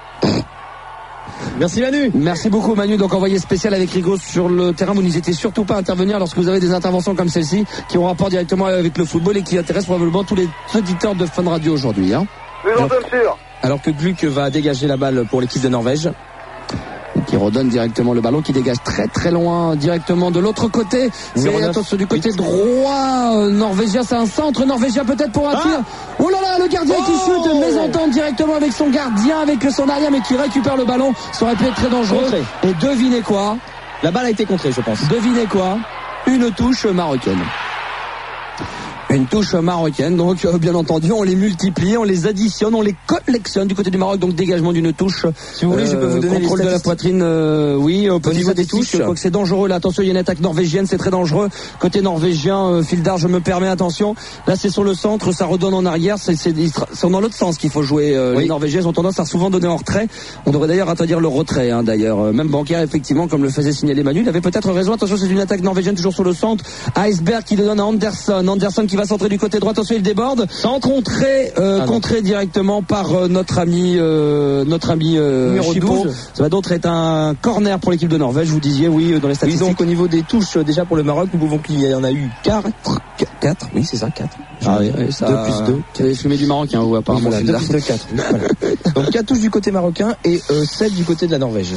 Merci Manu. Merci beaucoup Manu, donc envoyé spécial avec Rigaud sur le terrain. Vous n'hésitez surtout pas à intervenir lorsque vous avez des interventions comme celle-ci qui ont rapport directement avec le football et qui intéressent probablement tous les auditeurs de Fun Radio aujourd'hui. Hein. Nous en sommes sûrs. Alors que Gluck va dégager la balle pour l'équipe de Norvège. Qui redonne directement le ballon, qui dégage très très loin directement de l'autre côté. C'est attention du côté droit euh, norvégien, c'est un centre norvégien peut-être pour un ah tir. Oh là là, le gardien oh qui chute, mésentente directement avec son gardien, avec son arrière, mais qui récupère le ballon. Ça aurait pu être très dangereux. Contré. Et devinez quoi? La balle a été contrée, je pense. Devinez quoi? Une touche marocaine. Une touche marocaine, donc euh, bien entendu on les multiplie, on les additionne, on les collectionne du côté du Maroc, donc dégagement d'une touche. Si vous voulez, euh, je peux vous donner contrôle les de la poitrine, euh, oui, au niveau des touches. Je crois que c'est dangereux là, attention, il y a une attaque norvégienne, c'est très dangereux. Côté norvégien, euh, fil d'art, je me permets, attention. Là c'est sur le centre, ça redonne en arrière, c'est, c'est, c'est dans l'autre sens qu'il faut jouer. Euh, oui. Les Norvégiens ont tendance à souvent donner en retrait. On devrait d'ailleurs interdire le retrait, hein, d'ailleurs. Euh, même bancaire, effectivement, comme le faisait signaler Manu, il avait peut-être raison. Attention, c'est une attaque norvégienne toujours sur le centre. Iceberg qui le donne à Anderson. Anderson qui va va centrer du côté droit. Attention, il déborde. Contré, euh, ah contré directement par euh, notre ami, euh, notre ami euh, Chippo. Ça va donc être un corner pour l'équipe de Norvège. Vous disiez, oui, dans les statistiques. Oui, donc au niveau des touches, déjà pour le Maroc, nous pouvons qu'il y en a eu quatre. quatre, oui, c'est ça, quatre. Ah oui, ça... deux plus deux. Je mets du marocain, ou apparemment voilà, c'est deux plus deux, quatre. Voilà. Donc quatre touches du côté marocain et euh, sept du côté de la Norvège.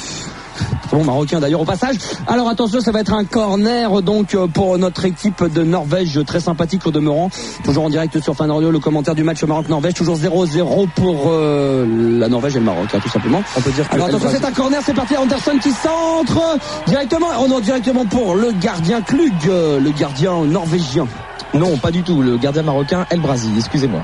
Bon, marocain d'ailleurs au passage. Alors attention, ça va être un corner donc pour notre équipe de Norvège, très sympathique au demeurant. Toujours en direct sur Fun Radio, le commentaire du match Maroc-Norvège, toujours zéro zéro pour euh, la Norvège et le Maroc, hein, tout simplement. On peut dire que alors attention, c'est un corner, c'est parti. Anderson qui centre directement, oh non, directement pour le gardien Klug, le gardien norvégien. Non, pas du tout, le gardien marocain El Brazi, excusez-moi.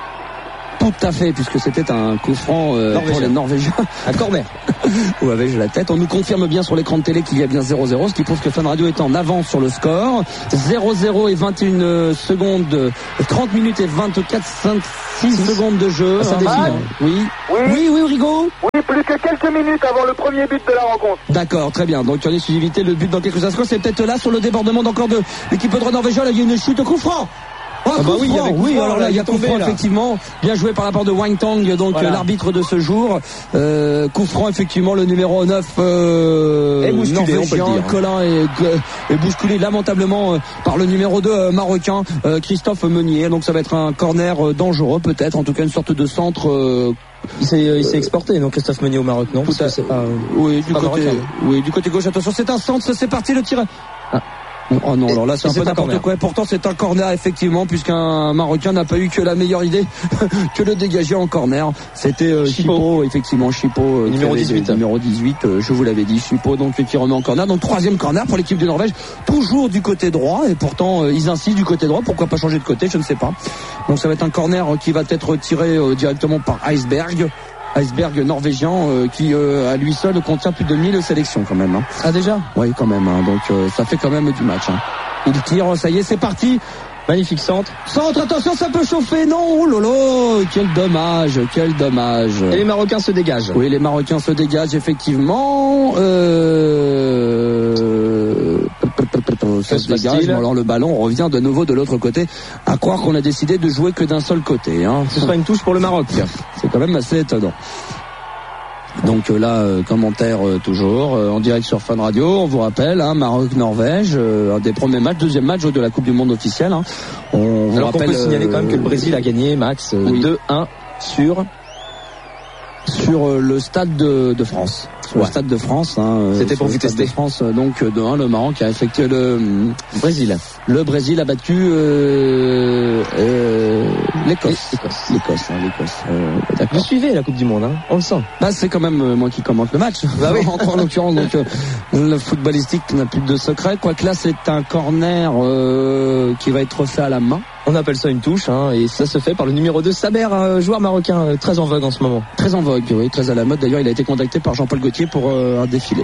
Tout à fait, puisque c'était un coup franc euh, pour les Norvégiens. Un corner. Où avais-je la tête? On nous confirme bien sur l'écran de télé qu'il y a bien zéro zéro, ce qui prouve que Fun Radio est en avance sur le score. zéro zéro et vingt et une secondes, trente minutes et vingt-quatre, vingt-six secondes de jeu. Ah, ça défile. Ah, oui. Oui. Oui, oui, Rigaud. Oui, plus que quelques minutes avant le premier but de la rencontre. D'accord, très bien. Donc, en exclusivité, le but dans quelques instants, c'est peut-être là sur le débordement d'encore de l'équipe de Norvège. Là, il y a une chute au coup franc. Oh, ah bah oui, franc, oui, franc, alors là, il y a coup franc, effectivement, bien joué par la part de Wang Tang, donc voilà. L'arbitre de ce jour. Euh, coup franc, effectivement, le numéro neuf euh, norvégien, Colin est, est bousculé lamentablement euh, par le numéro deux euh, marocain, euh, Christophe Meunier. Donc ça va être un corner euh, dangereux, peut-être, en tout cas une sorte de centre. Euh, Il s'est, euh, il s'est exporté, non, Christophe Meunier au Maroc, non? Tout à fait. Euh, oui, du côté, oui, du côté gauche. Attention, c'est un centre, c'est parti, le tir. Ah. Oh non, alors là c'est un peu n'importe quoi. Pourtant c'est un corner effectivement, puisqu'un Marocain n'a pas eu que la meilleure idée que le dégager en corner. C'était euh, Chippo, effectivement Chippo, euh, numéro dix-huit. Numéro dix-huit, euh, je vous l'avais dit, Chippo donc qui remet en corner. Donc troisième corner pour l'équipe de Norvège, toujours du côté droit, et pourtant euh, ils insistent du côté droit. Pourquoi pas changer de côté, je ne sais pas. Donc ça va être un corner qui va être tiré euh, directement par Iceberg. Iceberg norvégien euh, qui euh, à lui seul contient plus de mille sélections quand même. Hein. Ah déjà? Oui quand même, hein. Donc euh, ça fait quand même du match. Hein. Il tire, ça y est, c'est parti. Magnifique centre. Centre, attention, ça peut chauffer, non, oh lolo, quel dommage, quel dommage. Et les Marocains se dégagent. Oui, les Marocains se dégagent, effectivement. Euh... Ça se dégage, alors le ballon revient de nouveau de l'autre côté. À croire qu'on a décidé de jouer que d'un seul côté. Hein. Ce sera une touche pour le Maroc. C'est quand même assez étonnant. Donc euh, là, euh, commentaire euh, toujours euh, en direct sur Fun Radio. On vous rappelle, hein, Maroc-Norvège, euh, un des premiers matchs, deuxième match de la Coupe du Monde officielle. Hein. On vous Alors rappelle, qu'on peut signaler quand même que le Brésil a gagné, Max, euh, oui. deux un sur sur euh, le stade de, de France. Sur ouais. le stade de France. Hein, C'était pour vous tester. De France, donc de un, le Maroc a effectué le Brésil. Le Brésil a battu euh, euh, l'Écosse. L'Écosse. L'Écosse, hein, l'Écosse. Euh, Vous suivez la Coupe du Monde, hein, on le sent. Bah c'est quand même euh, moi qui commente le match. Bah oui. en, en l'occurrence, donc euh, le footballistique n'a plus de secret. Quoique là, c'est un corner euh, qui va être fait à la main. On appelle ça une touche, hein, et ça se fait par le numéro deux, Saber, un joueur marocain euh, très en vogue en ce moment. Très en vogue, oui, très à la mode. D'ailleurs, il a été contacté par Jean-Paul Gaultier pour euh, un défilé.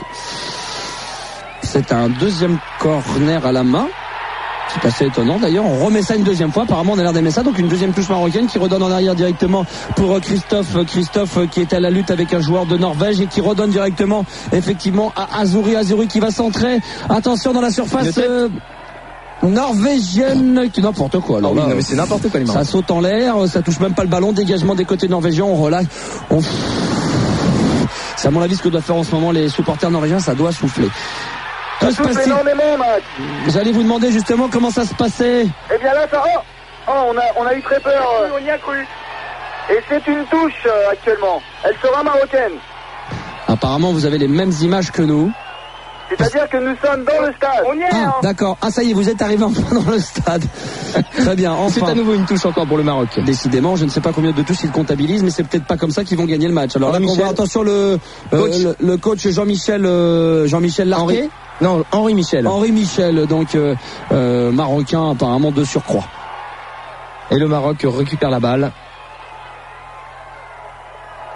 C'est un deuxième corner à la main. C'est assez étonnant d'ailleurs, on remet ça une deuxième fois, apparemment on a l'air d'aimer ça, donc une deuxième touche marocaine qui redonne en arrière directement pour Christophe, Christophe qui est à la lutte avec un joueur de Norvège et qui redonne directement effectivement à Azuri, Azuri qui va centrer, attention dans la surface euh, norvégienne, qui n'importe quoi. Alors oh oui, là, non, mais c'est n'importe quoi les Marocains. Ça saute en l'air, ça touche même pas le ballon, dégagement des côtés norvégiens, on relâche, on... c'est à mon avis ce que doivent faire en ce moment les supporters norvégiens, ça doit souffler. Ça souffle énormément, Max. J'allais vous demander justement comment ça se passait. Eh bien là, ça... Oh, oh on, a, on a eu très peur. Oui, on y a cru. Et c'est une touche euh, actuellement. Elle sera marocaine. Apparemment, vous avez les mêmes images que nous. C'est-à-dire que nous sommes dans le stade. On y est, ah, hein. D'accord. Ah, ça y est, vous êtes arrivé enfin dans le stade. Très bien. Enfin. C'est à nouveau une touche encore pour le Maroc. Décidément, je ne sais pas combien de touches ils comptabilisent, mais c'est peut-être pas comme ça qu'ils vont gagner le match. Alors là, on voit, attention, le, coach. Euh, le, le coach Jean-Michel, euh, Jean-Michel Larquet. Non, Henri Michel. Henri Michel, donc euh, euh, marocain apparemment de surcroît. Et le Maroc récupère la balle.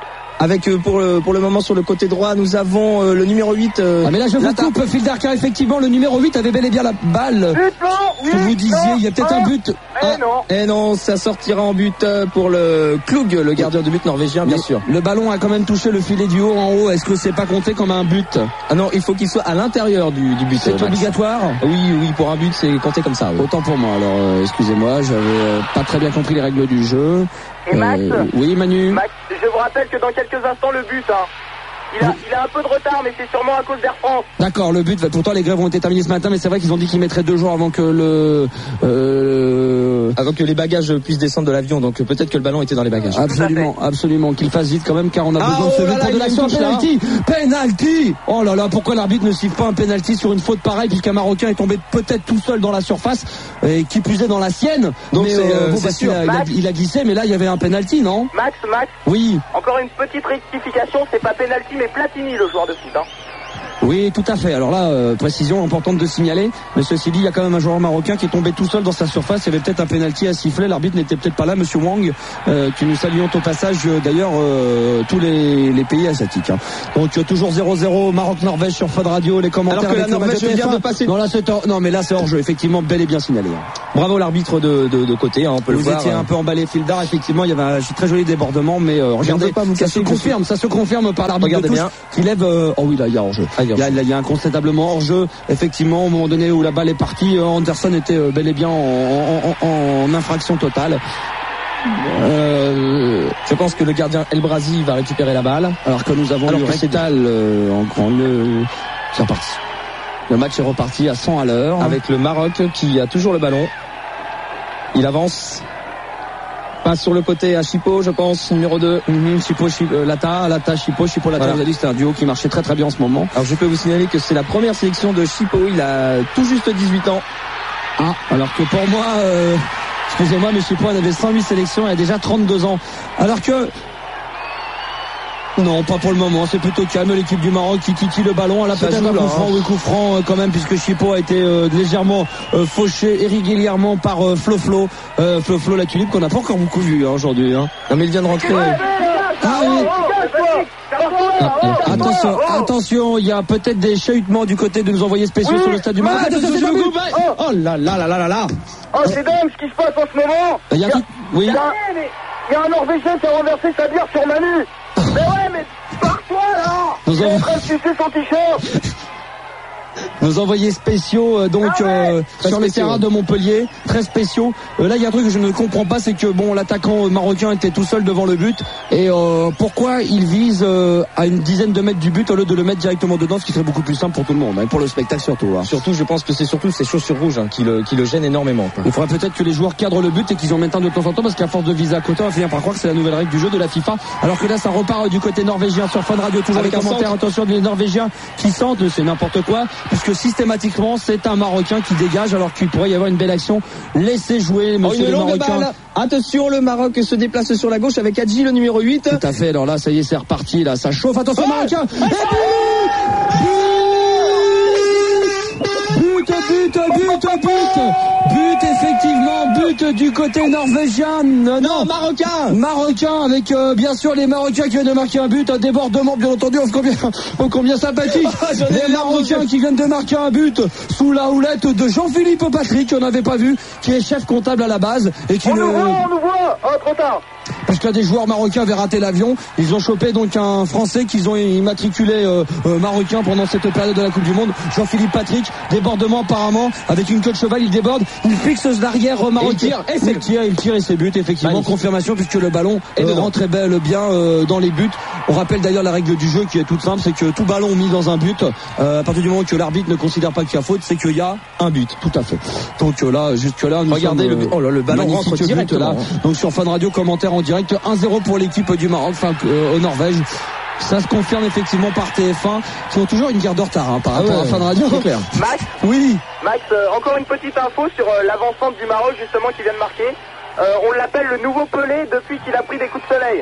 avec euh, pour le pour le moment sur le côté droit, nous avons euh, le numéro huit. Euh, ah mais là je vous coupe, Filder, car effectivement le numéro huit avait bel et bien la balle. But, non, oui, que vous disiez, non, il y a peut-être non, un but. Eh ah, non. Et non, ça sortira en but pour le Klug, le gardien de but norvégien, bien mais sûr. Le ballon a quand même touché le filet du haut en haut. Est-ce que c'est pas compté comme un but? Ah non, il faut qu'il soit à l'intérieur du, du but. C'est Max. obligatoire? Oui, oui, pour un but, c'est compté comme ça. Oui. Autant pour moi. Alors, euh, excusez-moi, j'avais euh, pas très bien compris les règles du jeu. Et Max, euh, oui, Manu. Max, je vous rappelle que dans quelques instants, le but, hein, il a, il a un peu de retard, mais c'est sûrement à cause d'Air France. D'accord, le but, pourtant les grèves ont été terminées ce matin, mais c'est vrai qu'ils ont dit qu'ils mettraient deux jours avant que le... Euh, avant que les bagages puissent descendre de l'avion, donc peut-être que le ballon était dans les bagages. Absolument, absolument, qu'il fasse vite quand même, car on a ah, besoin oh de ce but là pour là, de l'action. Penalty, penalty. Oh là là, pourquoi l'arbitre ne siffle pas un penalty sur une faute pareille, puisqu'un Marocain est tombé peut-être tout seul dans la surface, et qui plus est dans la sienne. Donc mais c'est euh, bon, c'est parce sûr. qu'il a, il, a, il a glissé, mais là il y avait un penalty, non? Max, Max. Oui. Encore une petite rectification, c'est pas penalty, mais Platini, le joueur de foot, hein. Oui, tout à fait. Alors là, euh, précision importante de signaler. Mais ceci dit, il y a quand même un joueur marocain qui est tombé tout seul dans sa surface. Il y avait peut-être un pénalty à siffler. L'arbitre n'était peut-être pas là, Monsieur Wang, euh, qui nous saluons au passage. Euh, d'ailleurs, euh, tous les, les pays asiatiques. Hein. Donc euh, toujours zéro zéro, Maroc-Norvège sur Fun Radio. Les commentaires. Alors que la Norvège vient de passer. Non, là c'est hors, non, mais là c'est hors jeu. Effectivement, bel et bien signalé. Hein. Bravo l'arbitre de, de, de côté. Hein, on peut Vous le voir. Vous étiez un peu emballé, Fildar. Effectivement, il y avait un très joli débordement, mais euh, regardez, pas, ça se confirme, ça se confirme par l'arbitre de touche qui lève. Euh, oh oui, là il y a hors jeu. Ah, il y a, il y a un constatablement hors jeu. Effectivement, au moment donné où la balle est partie, Anderson était bel et bien en, en, en, en infraction totale. Euh, je pense que le gardien El Brazi va récupérer la balle. Alors que nous avons Alors eu récital euh, en grand. Le... C'est reparti. Le match est reparti à cent à l'heure. Avec le Maroc qui a toujours le ballon. Il avance. Passe sur le côté à Chipo, je pense, numéro deux. Mm-hmm. Chipo, Chipo, euh, Lata, Lata, Chipo, Chipo, Lata. Voilà. Vous avez dit c'était un duo qui marchait très très bien en ce moment. Alors je peux vous signaler que c'est la première sélection de Chipo. Il a tout juste dix-huit ans. Ah, alors que pour moi, euh, excusez-moi, mais Chipo avait cent huit sélections et a déjà trente-deux ans. Alors que... Non, pas pour le moment, c'est plutôt calme, l'équipe du Maroc qui titille le ballon. Elle a peut-être un coup franc, oui, coup franc euh, quand même, puisque Chipo a été euh, légèrement euh, fauché irrégulièrement par euh, Flo Flo euh, Flo Flo la tulipe qu'on n'a pas encore beaucoup vu hein, aujourd'hui. Hein. Non mais il vient de rentrer. Ah oui. Ah, ah, attention, attention, il y a peut-être des chahutements du côté de nos envoyés spéciaux oui, sur le stade du Maroc. Oui, attention, oui, oui. oh. oh là là là là là là. Oh c'est dingue ce qui se passe en ce moment. Il y a, il y a, oui. Il y a, il y a un Norvégien qui a renversé sa bière sur Manu. Mais ouais, mais pars-toi là. Il est en train de sucer son t-shirt. Nos envoyés spéciaux euh, donc ah ouais, euh, sur le terrain de Montpellier, très spéciaux. Euh, là il y a un truc que je ne comprends pas, c'est que bon l'attaquant marocain était tout seul devant le but et euh, pourquoi il vise euh, à une dizaine de mètres du but au lieu de le mettre directement dedans, ce qui serait beaucoup plus simple pour tout le monde, hein, pour le spectacle surtout. Hein. Surtout je pense que c'est surtout ces chaussures rouges hein, qui, le, qui le gênent énormément. Quoi. Il faudrait peut-être que les joueurs cadrent le but et qu'ils en mettent un de temps en temps parce qu'à force de viser à côté on va finir par croire que c'est la nouvelle règle du jeu de la FIFA. Alors que là ça repart du côté norvégien sur Fun Radio, toujours avec les commentaires, attention des Norvégiens qui sentent, c'est n'importe quoi, puisque systématiquement c'est un Marocain qui dégage alors qu'il pourrait y avoir une belle action. Laissez jouer monsieur oh, le Marocain. Balle. Attention, le Maroc se déplace sur la gauche avec Hadji le numéro huit. Tout à fait, alors là ça y est c'est reparti, là ça chauffe, attention oh Marocain. Et but, but, but, but, but, but effectivement, but du côté norvégien. Non, non marocain. Marocain avec euh, bien sûr les Marocains qui viennent de marquer un but, un débordement bien entendu, oh combien, oh combien sympathique. Les Marocains qui viennent de marquer un but sous la houlette de Jean-Philippe Patrick, qu'on n'avait pas vu, qui est chef comptable à la base et qui on ne... nous voit, on nous voit, oh trop tard. Parce que des joueurs marocains avaient raté l'avion, ils ont chopé donc un Français qu'ils ont immatriculé euh, euh, marocain pendant cette période de la Coupe du Monde, Jean-Philippe Patrick, débordement apparemment, avec une queue de cheval, il déborde, il fixe l'arrière euh, marocain, il tire, et il tire, il tire et ses buts, effectivement, magnifique. Confirmation puisque le ballon euh, rentrait bel bien euh, dans les buts. On rappelle d'ailleurs la règle du jeu qui est toute simple, c'est que tout ballon mis dans un but, euh, à partir du moment que l'arbitre ne considère pas qu'il y a faute, c'est qu'il y a un but, tout à fait. Donc euh, là, jusque là, nous regardez sommes, le, oh là, le ballon rentre direct là. Donc sur Fun Radio, commentaire en direct, un zéro pour l'équipe du Maroc, enfin euh, au Norvège. Ça se confirme effectivement par T F un qui ont toujours une guerre de retard hein, par ah rapport ouais, à Fun Radio. C'est clair. Max. Oui. Max, euh, encore une petite info sur euh, l'avancante du Maroc justement qui vient de marquer. Euh, on l'appelle le nouveau Pelé depuis qu'il a pris des coups de soleil.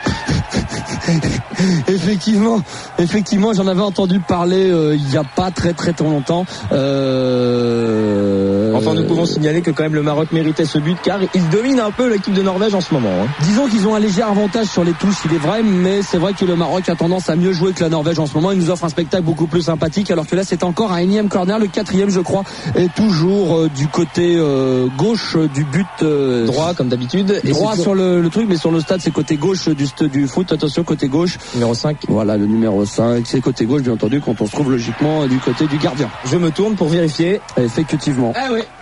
effectivement, effectivement, j'en avais entendu parler euh, il y a pas très très très longtemps. Euh... Euh... Enfin, nous pouvons signaler que quand même le Maroc méritait ce but car il domine un peu l'équipe de Norvège en ce moment. Hein. Disons qu'ils ont un léger avantage sur les touches, il est vrai, mais c'est vrai que le Maroc a tendance à mieux jouer que la Norvège en ce moment. Il nous offre un spectacle beaucoup plus sympathique, alors que là c'est encore un énième corner, le quatrième je crois, est toujours euh, du côté euh, gauche du but. Euh, droit comme d'habitude. Et droit sur le, le truc, mais sur le stade c'est côté gauche du, du foot. Attention, côté gauche. Numéro cinq. Voilà, le numéro cinq, c'est côté gauche bien entendu quand on se trouve logiquement du côté du gardien. Je me tourne pour vérifier. Effectivement. Ah oui.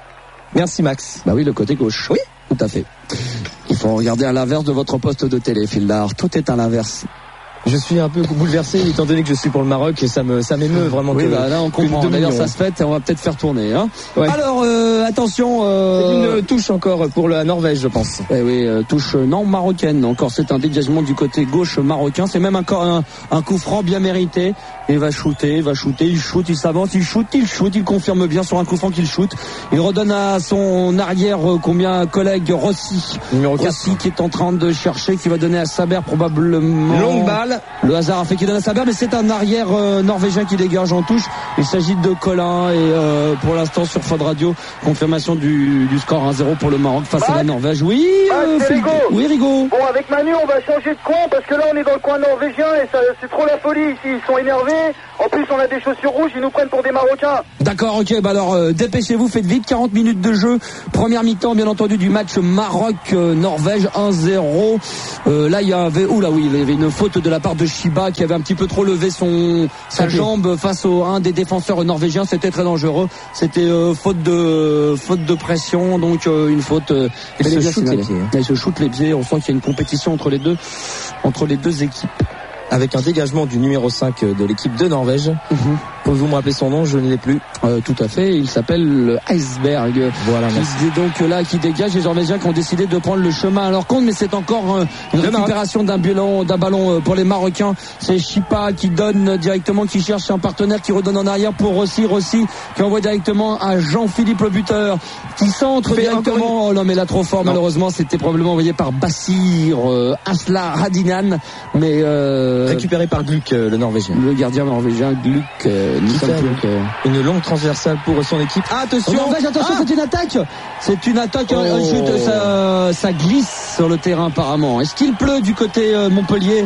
Merci Max. Bah oui, le côté gauche. Oui, tout à fait. Il faut regarder à l'inverse de votre poste de télé, Fildar. Tout est à l'inverse. Je suis un peu bouleversé étant donné que je suis pour le Maroc et ça me ça m'émeut vraiment. Oui, que, bah là on comprend. D'ailleurs ça se fait et on va peut-être faire tourner. Hein. Ouais. Alors euh, attention. Euh... C'est une touche encore pour la Norvège, je pense. Eh oui, euh, touche non marocaine. Encore c'est un dégagement du côté gauche marocain. C'est même encore un, un coup franc bien mérité. Il va shooter, il va shooter, il shoot, il s'avance, il shoot, il shoot, il confirme bien sur un coup franc qu'il shoot. Il redonne à son arrière euh, combien collègue Rossi. Numéro quatre. Rossi qui est en train de chercher, qui va donner à Saber probablement. Longue balle. Le hasard a fait qu'il donne à Saber, mais c'est un arrière euh, norvégien qui dégage en touche. Il s'agit de Colin et euh, pour l'instant sur Fun Radio, confirmation du, du score un zéro pour le Maroc face Max, à la Norvège. Oui, Max, euh, Rigo. Oui, Rigo. Bon, avec Manu, on va changer de coin parce que là, on est dans le coin norvégien et ça, c'est trop la folie ici. Ils sont énervés. En plus, on a des chaussures rouges. Ils nous prennent pour des Marocains. D'accord, ok. Bah alors, euh, dépêchez-vous, faites vite. quarante minutes de jeu. Première mi-temps, bien entendu, du match Maroc-Norvège un zéro. Euh, là, il y avait, oula, oui, il y avait une faute de la part de Shiba qui avait un petit peu trop levé son sa okay. jambe face au un des défenseurs norvégiens. C'était très dangereux. C'était euh, faute de faute de pression, donc euh, une faute. Euh, il se shoot les pieds. Il se shoot les pieds. On sent qu'il y a une compétition entre les deux entre les deux équipes. Avec un dégagement du numéro cinq de l'équipe de Norvège. Mm-hmm. Pouvez-vous me rappeler son nom? Je ne l'ai plus. Euh, tout à fait. Il s'appelle Iceberg. Voilà. Qui, donc là, qui dégage les Norvégiens qui ont décidé de prendre le chemin à leur compte, mais c'est encore euh, une le récupération d'un ballon, d'un ballon pour les Marocains. C'est Chipa qui donne directement, qui cherche un partenaire, qui redonne en arrière pour Rossi. Rossi qui envoie directement à Jean-Philippe le buteur, qui centre directement. Une... Oh non, mais là trop fort. Non. Malheureusement, c'était probablement envoyé par Bassir euh, Asla Radinan, mais euh, récupéré par Gluck, euh, le Norvégien. Le gardien norvégien Gluck. Euh, Gluck euh... Une longue transversale pour son équipe. Ah, attention, Norvège, attention, ah c'est une attaque. C'est une attaque, oh. un jeu de ça, ça glisse sur le terrain apparemment. Est-ce qu'il pleut du côté euh, Montpellier?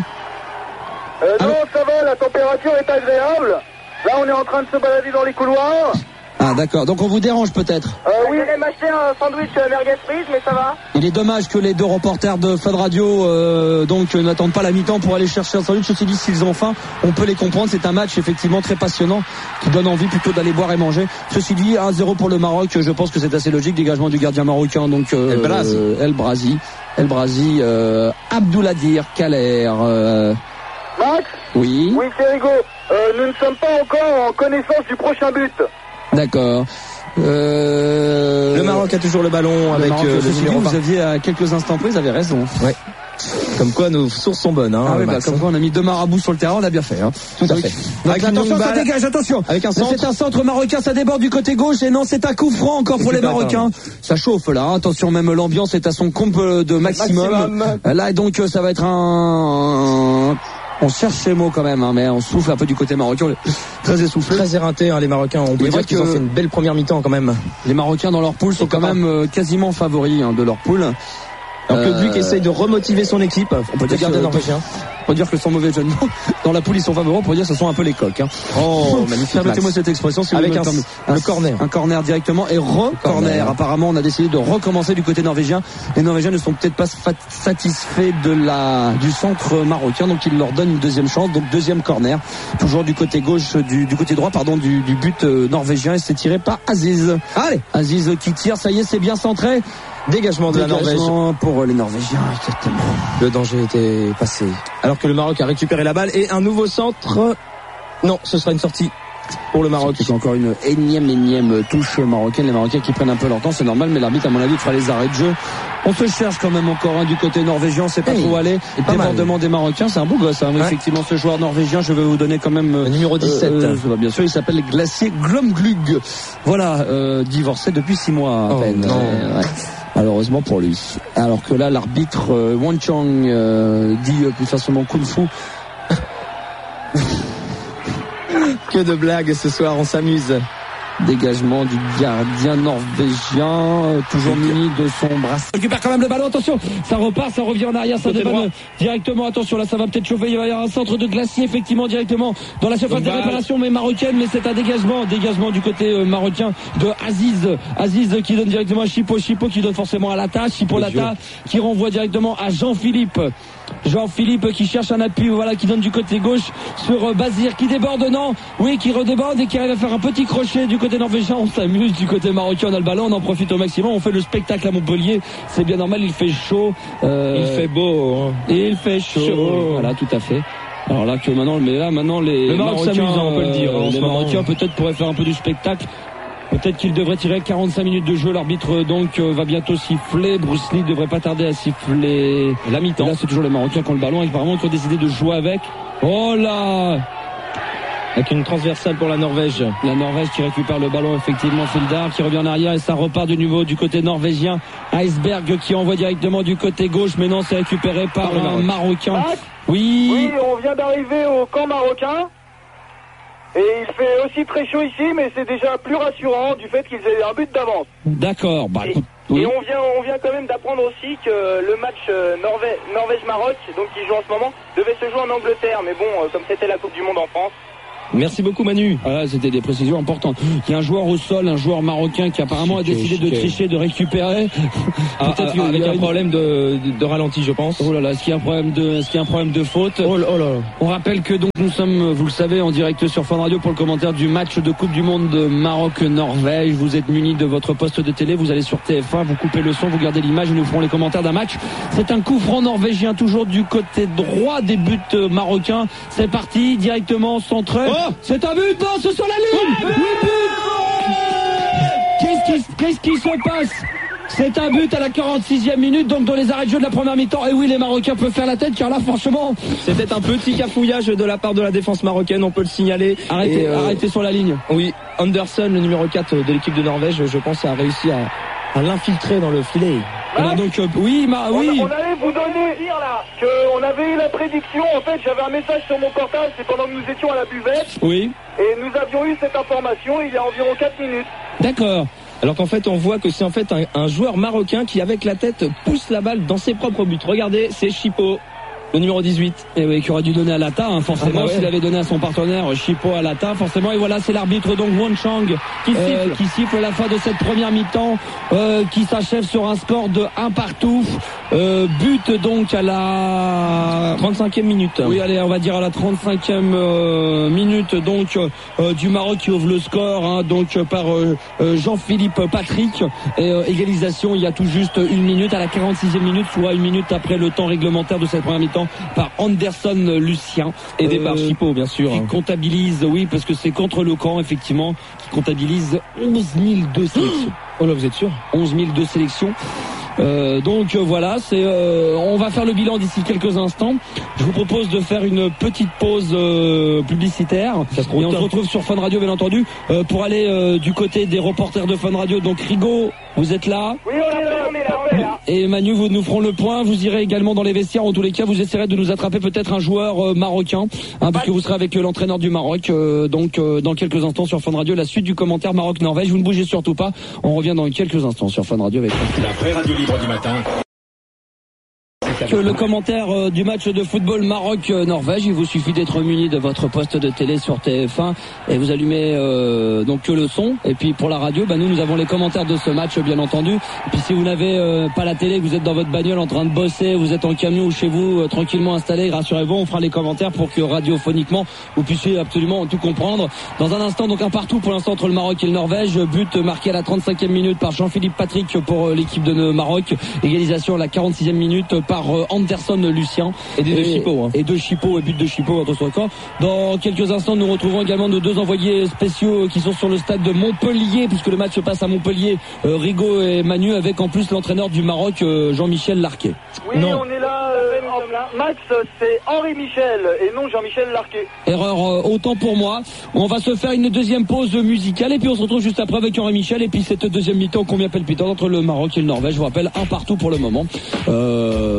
euh, Non, ça va, la température est agréable. Là, on est en train de se balader dans les couloirs. Ah d'accord, donc on vous dérange peut-être. Euh, oui, j'allais m'acheter un sandwich euh, merguez frise, mais ça va. Il est dommage que les deux reporters de Fun Radio euh, donc euh, n'attendent pas la mi-temps pour aller chercher un sandwich. Ceci dit, s'ils ont faim, on peut les comprendre. C'est un match effectivement très passionnant qui donne envie plutôt d'aller boire et manger. Ceci dit, un zéro pour le Maroc, je pense que c'est assez logique. Dégagement du gardien marocain, donc euh, El Brazi. Euh, El Brazi, El Brazi, euh, Abdouladir Kaler. Euh... Max. Oui. Oui, c'est Rigo. Euh, nous ne sommes pas encore en connaissance du prochain but. D'accord. Euh... Le Maroc a toujours le ballon le avec Maroc, euh, le numéro. Vous aviez à quelques instants près, vous avez raison. Ouais. Comme quoi nos sources sont bonnes. Hein, ah oui, bah, comme quoi on a mis deux marabouts sur le terrain, on a bien fait. Hein. Tout à fait. Donc, attention, ça dégage, attention. Avec un centre. C'est un centre marocain, ça déborde du côté gauche et non, c'est un coup franc encore pour les Marocains. Ça chauffe là. Hein. Attention, même l'ambiance est à son comble de maximum. maximum. Là, donc ça va être un... On cherche ces mots quand même, hein, mais on souffle un peu du côté marocain. Très essoufflé. Très éreinté, hein, les Marocains. On peut dire qu'ils ont fait une belle première mi-temps quand même. Les Marocains dans leur poule sont quand même euh, quasiment favoris hein, de leur poule. Alors que Gluck euh... essaye de remotiver son équipe. On peut dire que norvégien. On peut dire que sans mauvais jeu de mots, dans la poule ils sont favoris. On peut dire que ce sont un peu les coqs. Hein. Oh, magnifique. Permettez-moi cette expression. Si avec vous un, un, un, un corner. Un corner directement et re-corner. Apparemment, on a décidé de recommencer du côté norvégien. Les Norvégiens ne sont peut-être pas satisfaits de la du centre marocain, donc ils leur donnent une deuxième chance. Donc deuxième corner, toujours du côté gauche, du, du côté droit, pardon, du, du but euh, norvégien. Et c'est tiré par Aziz. Allez, Aziz qui tire. Ça y est, c'est bien centré. Dégagement de Dégagement la Norvège pour les Norvégiens, exactement. Le danger était passé. Alors que le Maroc a récupéré la balle et un nouveau centre. Non, ce sera une sortie pour le Maroc. C'est encore une énième, énième touche marocaine. Les Marocains qui prennent un peu leur temps, c'est normal, mais l'arbitre, à mon avis, fera les arrêts de jeu. On se cherche quand même encore un hein, du côté norvégien, on sait pas hey, trop où aller. Débordement des Marocains, c'est un beau gosse. Hein, ouais. Effectivement, ce joueur norvégien, je vais vous donner quand même... Le numéro dix-sept. Euh, euh, bien sûr, il s'appelle Glacier Glomglug. Voilà, euh, divorcé depuis six mois à oh, peine. Non. Euh, ouais. Malheureusement pour lui. Alors que là, l'arbitre euh, Wang Chang euh, dit euh, plus facilement Kung Fu. Que de blagues ce soir, on s'amuse. Dégagement du gardien norvégien, toujours muni de son bracelet. Récupère quand même le ballon, attention, ça repart, ça revient en arrière, ça débanne directement, attention là ça va peut-être chauffer, il va y avoir un centre de glacier effectivement directement dans la surface de réparation mais marocaine, mais c'est un dégagement, dégagement du côté euh, marocain de Aziz, Aziz qui donne directement à Chipo, Chipo qui donne forcément à Lata, Chipo Lata qui renvoie directement à Jean-Philippe. Jean-Philippe qui cherche un appui, voilà, qui donne du côté gauche sur euh, Bazir qui déborde, non, oui, qui redéborde et qui arrive à faire un petit crochet du côté norvégien. On s'amuse du côté marocain, on a le ballon, on en profite au maximum, on fait le spectacle à Montpellier, c'est bien normal, il fait chaud, euh, il fait beau, hein. Et il fait chaud, chaud. Voilà, tout à fait. Alors là que maintenant, mais là maintenant les le Maroc Marocains, s'amuse, on peut le dire. Euh, les Marocains peut-être pourraient faire un peu du spectacle. Peut-être qu'il devrait tirer quarante-cinq minutes de jeu. L'arbitre donc euh, va bientôt siffler. Bruce Lee devrait pas tarder à siffler la mi-temps. Là c'est toujours les Marocains qui ont le ballon et apparemment qui ont décidé de jouer avec. Oh là, avec une transversale pour la Norvège. La Norvège qui récupère le ballon effectivement. Fildar qui revient en arrière et ça repart de nouveau du côté norvégien. Iceberg qui envoie directement du côté gauche, mais non, c'est récupéré par, par un Marocain. Ah, oui. Oui, on vient d'arriver au camp marocain. Et il fait aussi très chaud ici, mais c'est déjà plus rassurant du fait qu'ils aient un but d'avance. D'accord. Bah, et, oui. et on vient, on vient quand même d'apprendre aussi que le match Norvège, Norvège-Maroc, donc qui joue en ce moment, devait se jouer en Angleterre. Mais bon, comme c'était la Coupe du Monde en France. Merci beaucoup Manu. Voilà, c'était des précisions importantes. Il y a un joueur au sol, un joueur marocain qui apparemment a décidé de tricher, de récupérer. Ah, ah, avec un problème de, de, de ralenti, je pense. Oh là là, est-ce qu'il y a un problème de, est-ce qu'il y a un problème de faute? Oh là, oh là. On rappelle que donc nous sommes, vous le savez, en direct sur Fun Radio pour le commentaire du match de Coupe du Monde de Maroc-Norvège. Vous êtes munis de votre poste de télé, vous allez sur T F un, vous coupez le son, vous gardez l'image et nous ferons les commentaires d'un match. C'est un coup franc norvégien, toujours du côté droit des buts marocains. C'est parti, directement centré. Oh, c'est un but, non, c'est sur la ligne. Ouais, le but. Qu'est-ce qui, qu'est-ce qui se passe? C'est un but à la quarante-sixième minute, donc dans les arrêts de jeu de la première mi-temps. Et oui, les Marocains peuvent faire la tête, car là, franchement... C'était un petit cafouillage de la part de la défense marocaine, on peut le signaler. Arrêtez, euh, arrêtez sur la ligne. Oui, Anderson, le numéro quatre de l'équipe de Norvège, je pense, a réussi à, à l'infiltrer dans le filet. Max, donc, euh, oui, ma, oui. On, on allait vous donner dire là qu'on avait eu la prédiction. En fait, j'avais un message sur mon portable, c'est pendant que nous étions à la buvette. Oui. Et nous avions eu cette information il y a environ quatre minutes. D'accord. Alors qu'en fait, on voit que c'est en fait un, un joueur marocain qui, avec la tête, pousse la balle dans ses propres buts. Regardez, c'est Chipo, le numéro dix-huit. Et oui, qui aurait dû donner à Lata, hein, forcément, ah bah ouais. S'il avait donné à son partenaire Chipo à Lata, forcément. Et voilà, c'est l'arbitre donc Won Chang qui, euh, siffle. qui siffle la fin de cette première mi-temps, euh, qui s'achève sur un score de un partout. Euh, but donc à la trente-cinquième minute. Oui, allez, on va dire à la trente-cinquième euh, minute donc euh, du Maroc qui ouvre le score, hein, donc par euh, Jean-Philippe Patrick. Et euh, égalisation il y a tout juste une minute à la quarante-sixième minute, soit une minute après le temps réglementaire de cette première mi-temps, par Anderson Lucien. Aidé euh, par Chipo, bien sûr. Qui comptabilise, oui, parce que c'est contre le camp, effectivement, qui comptabilise onze mille deux sélections. Oh là, vous êtes sûr? onze mille deux sélections. Euh, donc euh, voilà, c'est, euh, on va faire le bilan d'ici quelques instants. Je vous propose de faire une petite pause euh, publicitaire et on se retrouve sur Fun Radio, bien entendu, euh, pour aller euh, du côté des reporters de Fun Radio. Donc Rigaud, vous êtes là? Oui, on est là, on est là, on est là. Et Manu, vous nous ferons le point. Vous irez également dans les vestiaires. En tous les cas, vous essaierez de nous attraper peut-être un joueur euh, marocain, hein, puisque vous serez avec euh, l'entraîneur du Maroc. Euh, donc euh, dans quelques instants sur Fun Radio, la suite du commentaire Maroc-Norvège. Vous ne bougez surtout pas. On revient dans quelques instants sur Fun Radio avec la vraie radio libre du matin. Que le commentaire euh, du match de football Maroc-Norvège, il vous suffit d'être muni de votre poste de télé sur T F un et vous allumez euh, donc que le son. Et puis pour la radio, bah, nous nous avons les commentaires de ce match, bien entendu. Et puis si vous n'avez euh, pas la télé, que vous êtes dans votre bagnole en train de bosser, vous êtes en camion ou chez vous euh, tranquillement installé, rassurez-vous, on fera les commentaires pour que radiophoniquement vous puissiez absolument tout comprendre. Dans un instant, donc un partout pour l'instant entre le Maroc et le Norvège. But marqué à la trente-cinquième minute par Jean-Philippe Patrick pour euh, l'équipe de Maroc. Égalisation à la quarante-sixième minute par Anderson Lucien et de Chipo, hein. et de Chipo et but de Chipo entre son record. Dans quelques instants, nous retrouverons également nos deux envoyés spéciaux qui sont sur le stade de Montpellier, puisque le match se passe à Montpellier, euh, Rigaud et Manu, avec en plus l'entraîneur du Maroc, euh, Jean-Michel Larquet. Oui, non. on est là, euh, en... Max, c'est Henri Michel et non Jean-Michel Larquet. Erreur euh, autant pour moi. On va se faire une deuxième pause musicale et puis on se retrouve juste après avec Henri Michel et puis cette deuxième mi-temps combien palpitante entre le Maroc et le Norvège. Je vous rappelle un partout pour le moment. Euh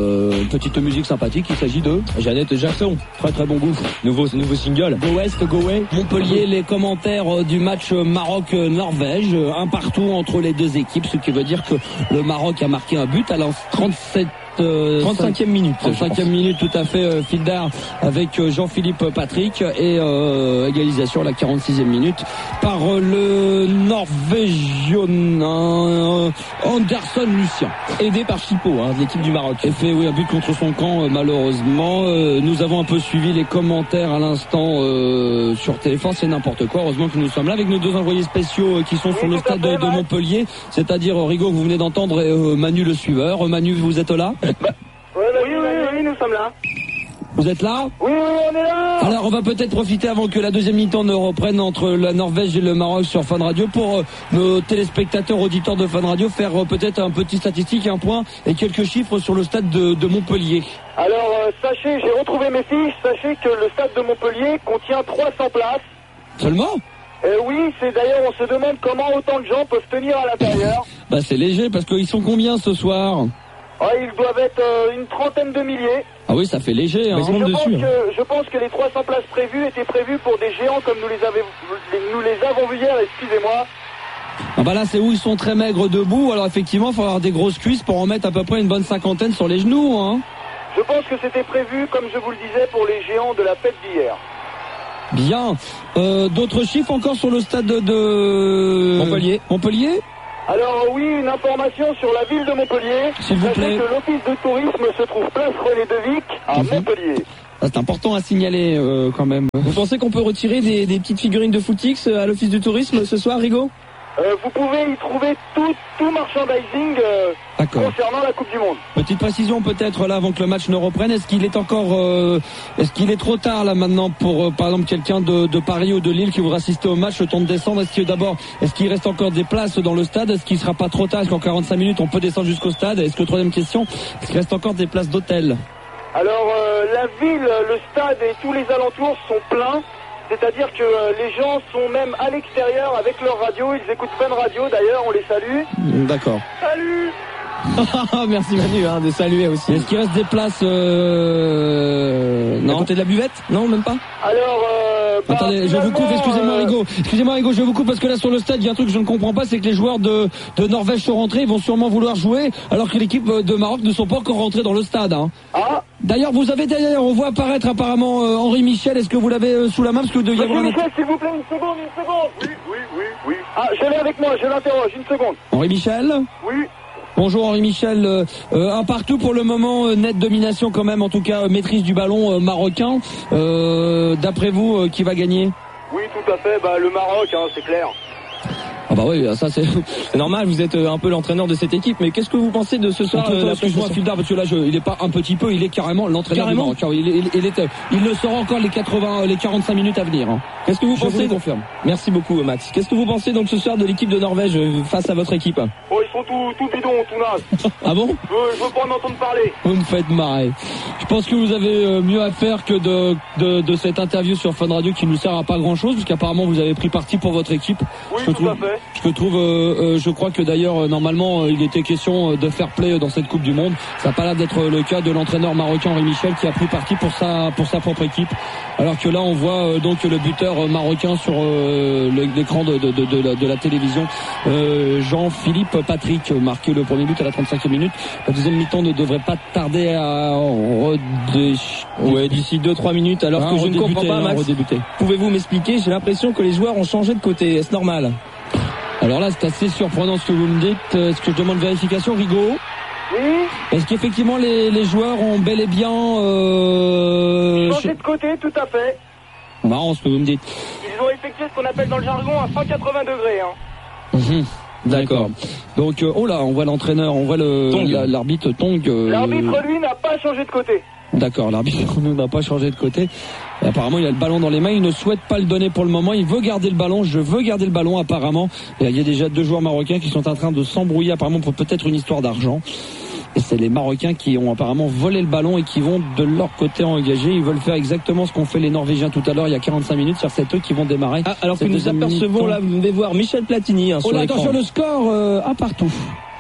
une petite musique sympathique. Il s'agit de Jeannette Jackson. très très bon goût. Nouveau, nouveau single. Go West, Go Away. Montpellier, les commentaires du match Maroc-Norvège, un partout entre les deux équipes, ce qui veut dire que le Maroc a marqué un but à la trente-sept Euh, trente-cinquième minute. trente-cinquième minute, tout à fait, euh, fil d'art avec euh, Jean-Philippe Patrick et euh, égalisation à la quarante-sixième minute par euh, le Norvégien euh, Anderson Lucien. Aidé par Chipo, hein, l'équipe du Maroc. Et fait oui, un but contre son camp, euh, malheureusement. Euh, nous avons un peu suivi les commentaires à l'instant euh, sur téléphone, c'est n'importe quoi. Heureusement que nous sommes là avec nos deux envoyés spéciaux euh, qui sont sur le stade de, de Montpellier, c'est-à-dire euh, Rigaud que vous venez d'entendre et euh, Manu le suiveur. Euh, Manu, vous êtes là? Bah, oui, oui, oui, oui, nous sommes là. Vous êtes là? Oui, oui, on est là. Alors on va peut-être profiter avant que la deuxième mi-temps ne reprenne entre la Norvège et le Maroc sur Fun Radio pour euh, nos téléspectateurs auditeurs de Fun Radio faire euh, peut-être un petit statistique, un point et quelques chiffres sur le stade de, de Montpellier. Alors, euh, sachez, j'ai retrouvé mes fiches, sachez que le stade de Montpellier contient trois cents places. Seulement? Euh, oui, c'est d'ailleurs, on se demande comment autant de gens peuvent tenir à l'intérieur. Bah c'est léger parce qu'ils sont combien ce soir? Ah, ils doivent être euh, une trentaine de milliers. Ah oui, ça fait léger, hein. Je pense, que, je pense que les trois cents places prévues étaient prévues pour des géants comme nous les, avait, nous les avons vus hier, excusez-moi. Ah bah là, c'est où ils sont très maigres debout. Alors effectivement, il faut avoir des grosses cuisses pour en mettre à peu près une bonne cinquantaine sur les genoux, hein. Je pense que c'était prévu, comme je vous le disais, pour les géants de la fête d'hier. Bien. Euh, d'autres chiffres encore sur le stade de Montpellier. Montpellier. Alors oui, une information sur la ville de Montpellier. S'il vous plaît. Sachez que l'office de tourisme se trouve place René de Vic à Mhm. Montpellier. Ah, c'est important à signaler euh, quand même. Vous pensez qu'on peut retirer des, des petites figurines de footix à l'office du tourisme ce soir, Rigaud? Euh, vous pouvez y trouver tout, tout merchandising euh, D'accord. concernant la Coupe du Monde. Petite précision peut-être là avant que le match ne reprenne. Est-ce qu'il est encore, euh, est-ce qu'il est trop tard là maintenant pour euh, par exemple quelqu'un de, de Paris ou de Lille qui voudra assister au match, le temps de descendre? Est-ce que d'abord, est-ce qu'il reste encore des places dans le stade? Est-ce qu'il sera pas trop tard? Est-ce qu'en quarante-cinq minutes on peut descendre jusqu'au stade? Est-ce que troisième question, est-ce qu'il reste encore des places d'hôtel? Alors euh, la ville, le stade et tous les alentours sont pleins. C'est-à-dire que euh, les gens sont même à l'extérieur avec leur radio. Ils écoutent Fun Radio d'ailleurs, on les salue. D'accord. Salut. Merci Manu, hein, de saluer aussi. Est-ce qu'il reste des places euh... À côté de la buvette? Non, même pas. Alors, euh, bah, attendez, je vous coupe, excusez-moi euh... Rigaud. Excusez-moi Rigaud, je vous coupe parce que là sur le stade, il y a un truc que je ne comprends pas, c'est que les joueurs de, de Norvège sont rentrés, ils vont sûrement vouloir jouer, alors que l'équipe de Maroc ne sont pas encore rentrés dans le stade. Hein. Ah. D'ailleurs, vous avez d'ailleurs, on voit apparaître apparemment euh, Henri Michel. Est-ce que vous l'avez euh, sous la main parce que vous deviez Monsieur avoir Michel, s'il vous plaît, une seconde, une seconde. Oui, oui, oui, oui. Ah, je l'ai avec moi, je l'interroge, une seconde. Henri Michel. Oui. Bonjour Henri Michel, euh, euh, un partout pour le moment, euh, nette domination quand même, en tout cas euh, maîtrise du ballon euh, marocain. Euh, d'après vous, euh, qui va gagner? Oui, tout à fait, bah le Maroc, hein, c'est clair. Ah bah oui, ça c'est c'est normal, vous êtes un peu l'entraîneur de cette équipe, mais qu'est-ce que vous pensez de ce soir? euh, Excuse-moi Fildar, parce que là je, il est pas un petit peu, il est carrément l'entraîneur du Maroc. Il, il, il, est, il le sera encore les quatre-vingts, les quarante-cinq minutes à venir. Hein. Qu'est-ce que vous je pensez? Vous confirme. Merci beaucoup Max. Qu'est-ce que vous pensez donc ce soir de l'équipe de Norvège face à votre équipe? Oh, ils sont tout, tout bidons, tout nazes. Ah bon? Je veux, je veux pas en entendre parler. Vous me faites marrer. Je pense que vous avez mieux à faire que de, de, de cette interview sur Fun Radio qui nous sert à pas grand chose, puisqu'apparemment vous avez pris parti pour votre équipe. Oui, je tout trouve, à fait. Je trouve, euh, euh, je crois que d'ailleurs, euh, normalement, euh, il était question de fair play dans cette Coupe du Monde. Ça n'a pas l'air d'être le cas de l'entraîneur marocain Henri Michel qui a pris parti pour sa, pour sa propre équipe. Alors que là, on voit euh, donc le buteur marocain sur euh, l'écran de, de, de, de, la, de la télévision, euh, Jean-Philippe Patrick, marqué le premier but à la trente-cinquième minute. La deuxième mi-temps ne devrait pas tarder à redé... ouais, d'ici deux trois minutes. Alors ah, que je ne comprends pas, Max, pouvez-vous m'expliquer? J'ai l'impression que les joueurs ont changé de côté. Est-ce normal? Alors là, c'est assez surprenant ce que vous me dites. Est-ce que je demande vérification, Rigaud? Oui. Est-ce qu'effectivement les, les joueurs ont bel et bien euh... changé de côté, tout à fait. Marrant ce que vous me dites. Ils ont effectué ce qu'on appelle dans le jargon un cent quatre-vingts degrés. Hein. Mmh. D'accord. Donc, euh, oh là, on voit l'entraîneur, on voit le l'arbitre Tong. Euh... L'arbitre, lui, n'a pas changé de côté. D'accord, l'arbitre n'a pas changé de côté. Et apparemment, il a le ballon dans les mains. Il ne souhaite pas le donner pour le moment. Il veut garder le ballon. Je veux garder le ballon, apparemment. Et il y a déjà deux joueurs marocains qui sont en train de s'embrouiller, apparemment, pour peut-être une histoire d'argent. Et c'est les Marocains qui ont apparemment volé le ballon et qui vont de leur côté engager. Ils veulent faire exactement ce qu'ont fait les Norvégiens tout à l'heure, il y a quarante-cinq minutes. C'est eux qui vont démarrer. Ah, alors que nous apercevons là, vous devez voir Michel Platini. Hein, oh là, attention, le score euh, à partout.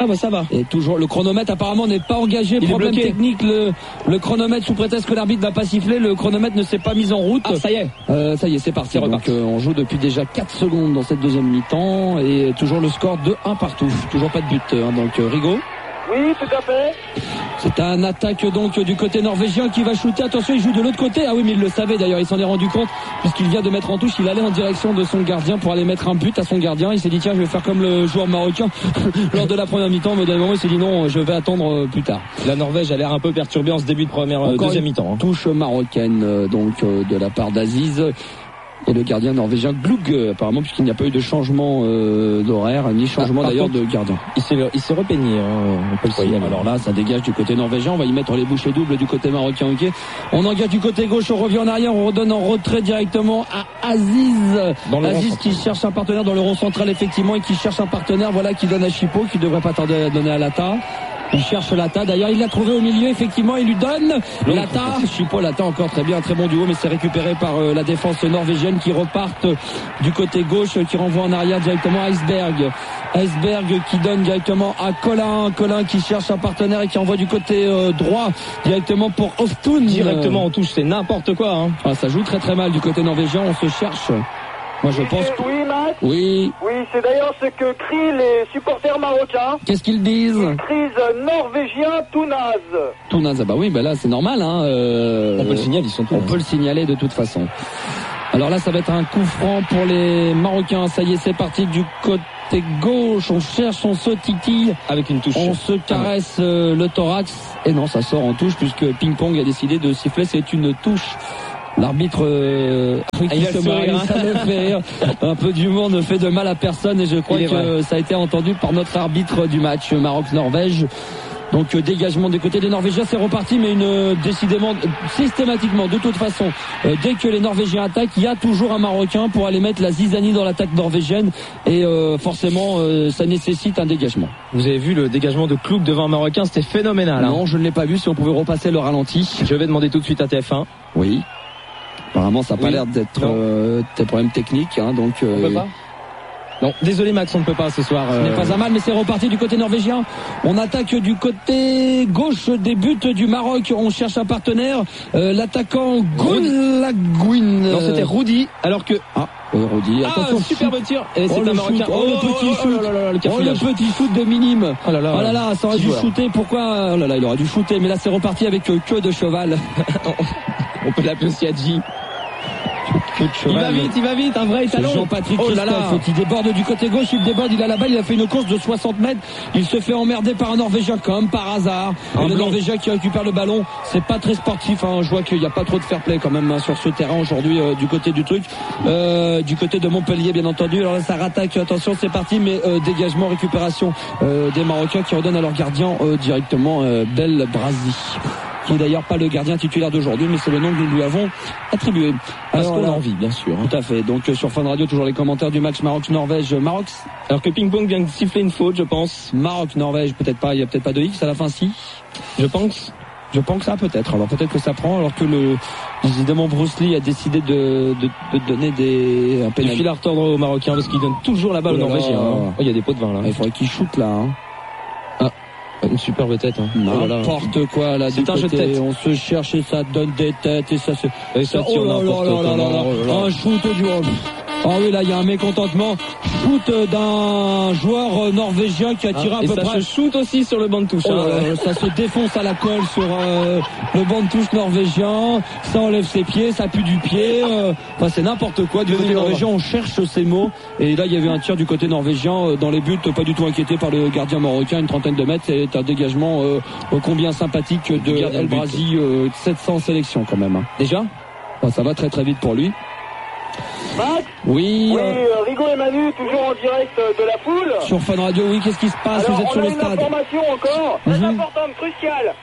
Ah bah ça va. Et toujours le chronomètre apparemment n'est pas engagé. Il Problème est bloqué. technique. Le, le chronomètre sous prétexte que l'arbitre n'a pas sifflé, le chronomètre ne s'est pas mis en route. Ah ça y est. Euh, ça y est, c'est parti. Donc euh, on joue depuis déjà quatre secondes dans cette deuxième mi-temps et toujours le score de un partout. Toujours pas de but. Hein, donc euh, Rigaud. Oui, tout à fait. C'est un attaque donc du côté norvégien qui va shooter. Attention, il joue de l'autre côté. Ah oui, mais il le savait d'ailleurs, il s'en est rendu compte puisqu'il vient de mettre en touche. Il allait en direction de son gardien pour aller mettre un but à son gardien. Il s'est dit tiens, je vais faire comme le joueur marocain lors de la première mi-temps. Mais au dernier moment, il s'est dit non, je vais attendre plus tard. La Norvège a l'air un peu perturbée en ce début de première euh, deuxième mi-temps. Hein. Touche marocaine euh, donc euh, de la part d'Aziz. Et le gardien norvégien Glug, euh, apparemment, puisqu'il n'y a pas eu de changement euh, d'horaire, ni changement ah, d'ailleurs contre, de gardien. Il s'est, il s'est repeigné, hein, on peut le oui, alors là, ça dégage du côté norvégien. On va y mettre les bouchées doubles du côté marocain. Okay. On engage du côté gauche, on revient en arrière, on redonne en retrait directement à Aziz. Dans le Aziz qui cherche un partenaire dans le rond central, effectivement, et qui cherche un partenaire, voilà, qui donne à Chipo, qui devrait pas tarder à donner à Lata. Il cherche Lata, d'ailleurs il l'a trouvé au milieu, effectivement il lui donne Lata, Chipo, Lata encore très bien, très bon duo, mais c'est récupéré par euh, la défense norvégienne qui repartent du côté gauche, qui renvoie en arrière directement à Iceberg. Iceberg qui donne directement à Colin, Colin qui cherche un partenaire et qui envoie du côté euh, droit directement pour Oftun. Directement en touche, c'est n'importe quoi. Hein. Ah, ça joue très très mal du côté norvégien, on se cherche. Moi je pense que... Oui, Max. Oui. Oui, c'est d'ailleurs ce que crient les supporters marocains. Qu'est-ce qu'ils disent? Ils crient norvégien tout naze. Tout naze, bah oui, bah là c'est normal. Hein, euh... On peut le signaler, ils sont tout On peut le signaler de toute façon. Alors là, ça va être un coup franc pour les Marocains. Ça y est, c'est parti du côté gauche. On cherche, on se titille. Avec une touche. On se caresse euh, le thorax. Et non, ça sort en touche puisque Ping Pong a décidé de siffler. C'est une touche. L'arbitre euh, il a sourire, hein. Ça le fait un peu d'humour ne fait de mal à personne et je crois que vrai. Ça a été entendu par notre arbitre du match Maroc-Norvège. Donc euh, dégagement des côtés des Norvégiens, c'est reparti, mais une euh, décidément, systématiquement, de toute façon, euh, dès que les Norvégiens attaquent, il y a toujours un Marocain pour aller mettre la zizanie dans l'attaque norvégienne et euh, forcément, euh, ça nécessite un dégagement. Vous avez vu le dégagement de Klug devant un Marocain, c'était phénoménal. Hein. Non, je ne l'ai pas vu. Si on pouvait repasser le ralenti, je vais demander tout de suite à T F un. Oui. Apparemment, ça n'a pas oui. l'air d'être euh, des problèmes techniques, hein, donc. Euh, on peut pas. Non, désolé Max, on ne peut pas ce soir. Ce euh... n'est pas un mal, mais c'est reparti du côté norvégien. On attaque du côté gauche des buts du Maroc. On cherche un partenaire. Euh, l'attaquant Goulaguin. Non, c'était Rudy, alors que... Ah, oui, Rudy. Attention, ah, superbe tir. Et c'est oh, un Marocain. Oh, le petit shoot. Oh, là, là, là, le, oh, le petit shoot de Minime. Oh là là, oh là, là ça aurait dû joueur. shooter. Pourquoi? Oh là là, il aurait dû shooter. Mais là, c'est reparti avec euh, queue de cheval. On peut l'appeler aussi Adji. Il va vite, il va vite, un vrai talon. Jean-Patrick oh là là. Il déborde du côté gauche, il déborde, il a la balle, il a fait une course de soixante mètres. Il se fait emmerder par un Norvégien comme par hasard. Et le Norvégien qui récupère le ballon, c'est pas très sportif. Hein. Je vois qu'il n'y a pas trop de fair play quand même hein, sur ce terrain aujourd'hui euh, du côté du truc, euh, du côté de Montpellier bien entendu. Alors là, ça rattaque. Attention, c'est parti, mais euh, dégagement, récupération euh, des Marocains qui redonnent à leur gardien euh, directement euh, Bel Brazi. Qui est d'ailleurs pas le gardien titulaire d'aujourd'hui, mais c'est le nom que nous lui avons attribué. Parce qu'on a envie, bien sûr. Tout à fait. Donc sur Fun Radio, toujours les commentaires du match Maroc-Norvège. Maroc. Alors que Ping Pong vient de siffler une faute, je pense. Maroc-Norvège, peut-être pas. Il y a peut-être pas de X à la fin, si. Je pense. Je pense que ça peut-être. Alors peut-être que ça prend, alors que le évidemment Bruce Lee a décidé de, de, de donner des un pénal. Il file à retordre aux Marocains parce qu'il donne toujours la balle aux Norvégiens. Oh, il y a des pots de vin là. Il faudrait qu'il shoot là. Hein. Une superbe tête. Hein. N'importe oh quoi là. C'est un jeu de tête. On se cherche et ça donne des têtes et ça se. Et ça tire n'importe quoi. Un shoot du. Ah oui, là, il y a un mécontentement. Shoot d'un joueur norvégien qui a tiré ah, à peu ça près. Se shoot aussi sur le banc de touche. Oh, hein. Ça se défonce à la colle sur euh, le banc de touche norvégien. Ça enlève ses pieds, ça pue du pied. Euh, enfin, c'est n'importe quoi. Du côté norvégien, on cherche ces mots. Et là, il y avait un tir du côté norvégien dans les buts, pas du tout inquiété par le gardien marocain, une trentaine de mètres. C'est un dégagement euh, combien sympathique de El Brazi, euh, sept cents sélections quand même. Hein. Déjà enfin, ça va très très vite pour lui. Max Oui. Oui, euh, Rigaud et Manu, toujours en direct de la foule. Sur Fun Radio, oui, qu'est-ce qui se passe? Alors, vous êtes on sur a le une stade. information encore, très mm-hmm. importante, cruciale.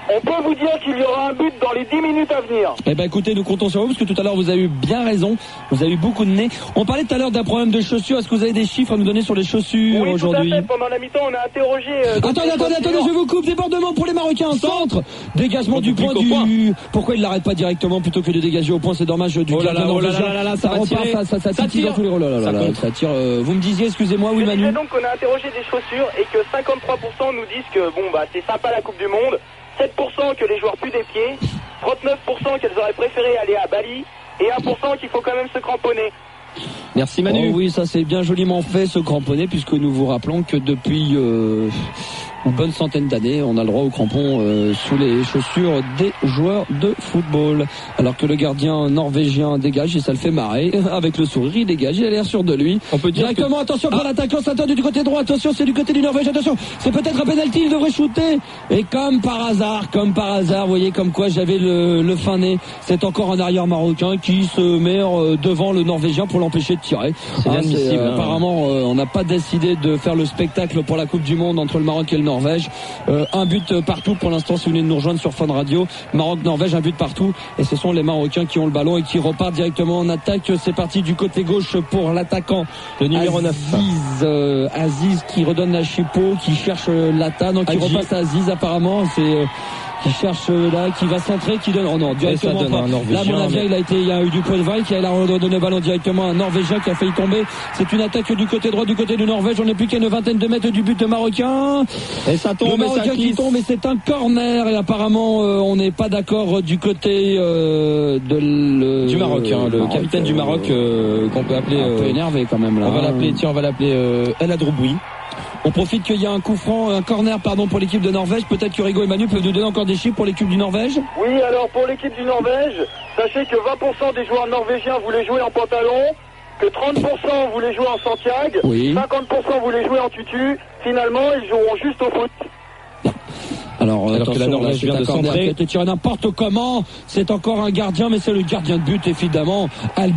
On peut vous dire qu'il y aura un but dans les dix minutes à venir. Eh ben écoutez, nous comptons sur vous parce que tout à l'heure vous avez eu bien raison, vous avez eu beaucoup de nez. On parlait tout à l'heure d'un problème de chaussures. Est-ce que vous avez des chiffres à nous donner sur les chaussures oui, aujourd'hui? Tout à fait. Pendant la mi-temps, on a interrogé. Euh, attendez, attendez, attendez, je vous coupe. Débordement pour les Marocains en centre. Dégagement du point du. Pourquoi il l'arrête pas directement plutôt que de dégager au point? C'est dommage du oh là là, oh là là là là, ça, ça repart, ça, ça, ça, ça tire dans tous les. Oh là là là, ça tire. Euh, vous me disiez, excusez-moi, oui, Manu. Donc on a interrogé des chaussures et que cinquante-trois pour cent nous disent que bon bah c'est sympa la Coupe du Monde. sept pour cent que les joueurs puent des pieds, trente-neuf pour cent qu'elles auraient préféré aller à Bali et un pour cent qu'il faut quand même se cramponner. Merci Manu. Oh oui, ça c'est bien joliment fait, se cramponner, puisque nous vous rappelons que depuis euh, une bonne centaine d'années, on a le droit aux crampons euh, sous les chaussures des joueurs de football. Alors que le gardien norvégien dégage et ça le fait marrer. Avec le sourire, il dégage, il a l'air sûr de lui. On peut dire directement, que... attention pour ah. l'attaquant, ça tente du côté droit, attention, c'est du côté du Norvège, attention, c'est peut-être un penalty, il devrait shooter. Et comme par hasard, comme par hasard, vous voyez comme quoi j'avais le, le fin nez. C'est encore un arrière marocain qui se met euh, devant le Norvégien pour l'empêcher de tirer. C'est ah, c'est, euh, hein. Apparemment, euh, on n'a pas décidé de faire le spectacle pour la Coupe du Monde entre le Maroc et le Norvège. Euh, un but partout pour l'instant si vous venez de nous rejoindre sur Fun Radio. Maroc-Norvège, un but partout. Et ce sont les Marocains qui ont le ballon et qui repartent directement en attaque. C'est parti du côté gauche pour l'attaquant. Le numéro neuf. Aziz, euh, Aziz qui redonne la chipot, qui cherche euh, Lata. Donc, qui Aziz. repasse à Aziz apparemment. C'est... Euh, qui cherche là, qui va centrer, qui donne, oh non, directement donne pas. Là, mon avis, mais... il a été, il y a eu du point de vague, il a redonné le ballon directement à un Norvégien qui a failli tomber. C'est une attaque du côté droit, du côté du Norvège. On n'est plus qu'à une vingtaine de mètres du but marocain. Et ça tombe, le Marocain qui tombe, et c'est un corner. Et apparemment, euh, on n'est pas d'accord du côté euh, de le... du Maroc, hein, le Maroc, capitaine euh, du Maroc euh, qu'on peut appeler. Un peu euh, énervé quand même là. On va l'appeler, tiens, on va l'appeler euh, El Adrouboui. On profite qu'il y a un coup franc, un corner pardon pour l'équipe de Norvège. Peut-être que Rigo et Manu peuvent nous donner encore des chiffres pour l'équipe du Norvège. Oui, alors pour l'équipe du Norvège, sachez que vingt pour cent des joueurs norvégiens voulaient jouer en pantalon, que trente pour cent voulaient jouer en Santiago, oui. cinquante pour cent voulaient jouer en tutu. Finalement, ils joueront juste au foot. Alors, Alors que la Norvège vient de centrer, qui a été tiré n'importe comment. C'est encore un gardien, mais c'est le gardien de but évidemment.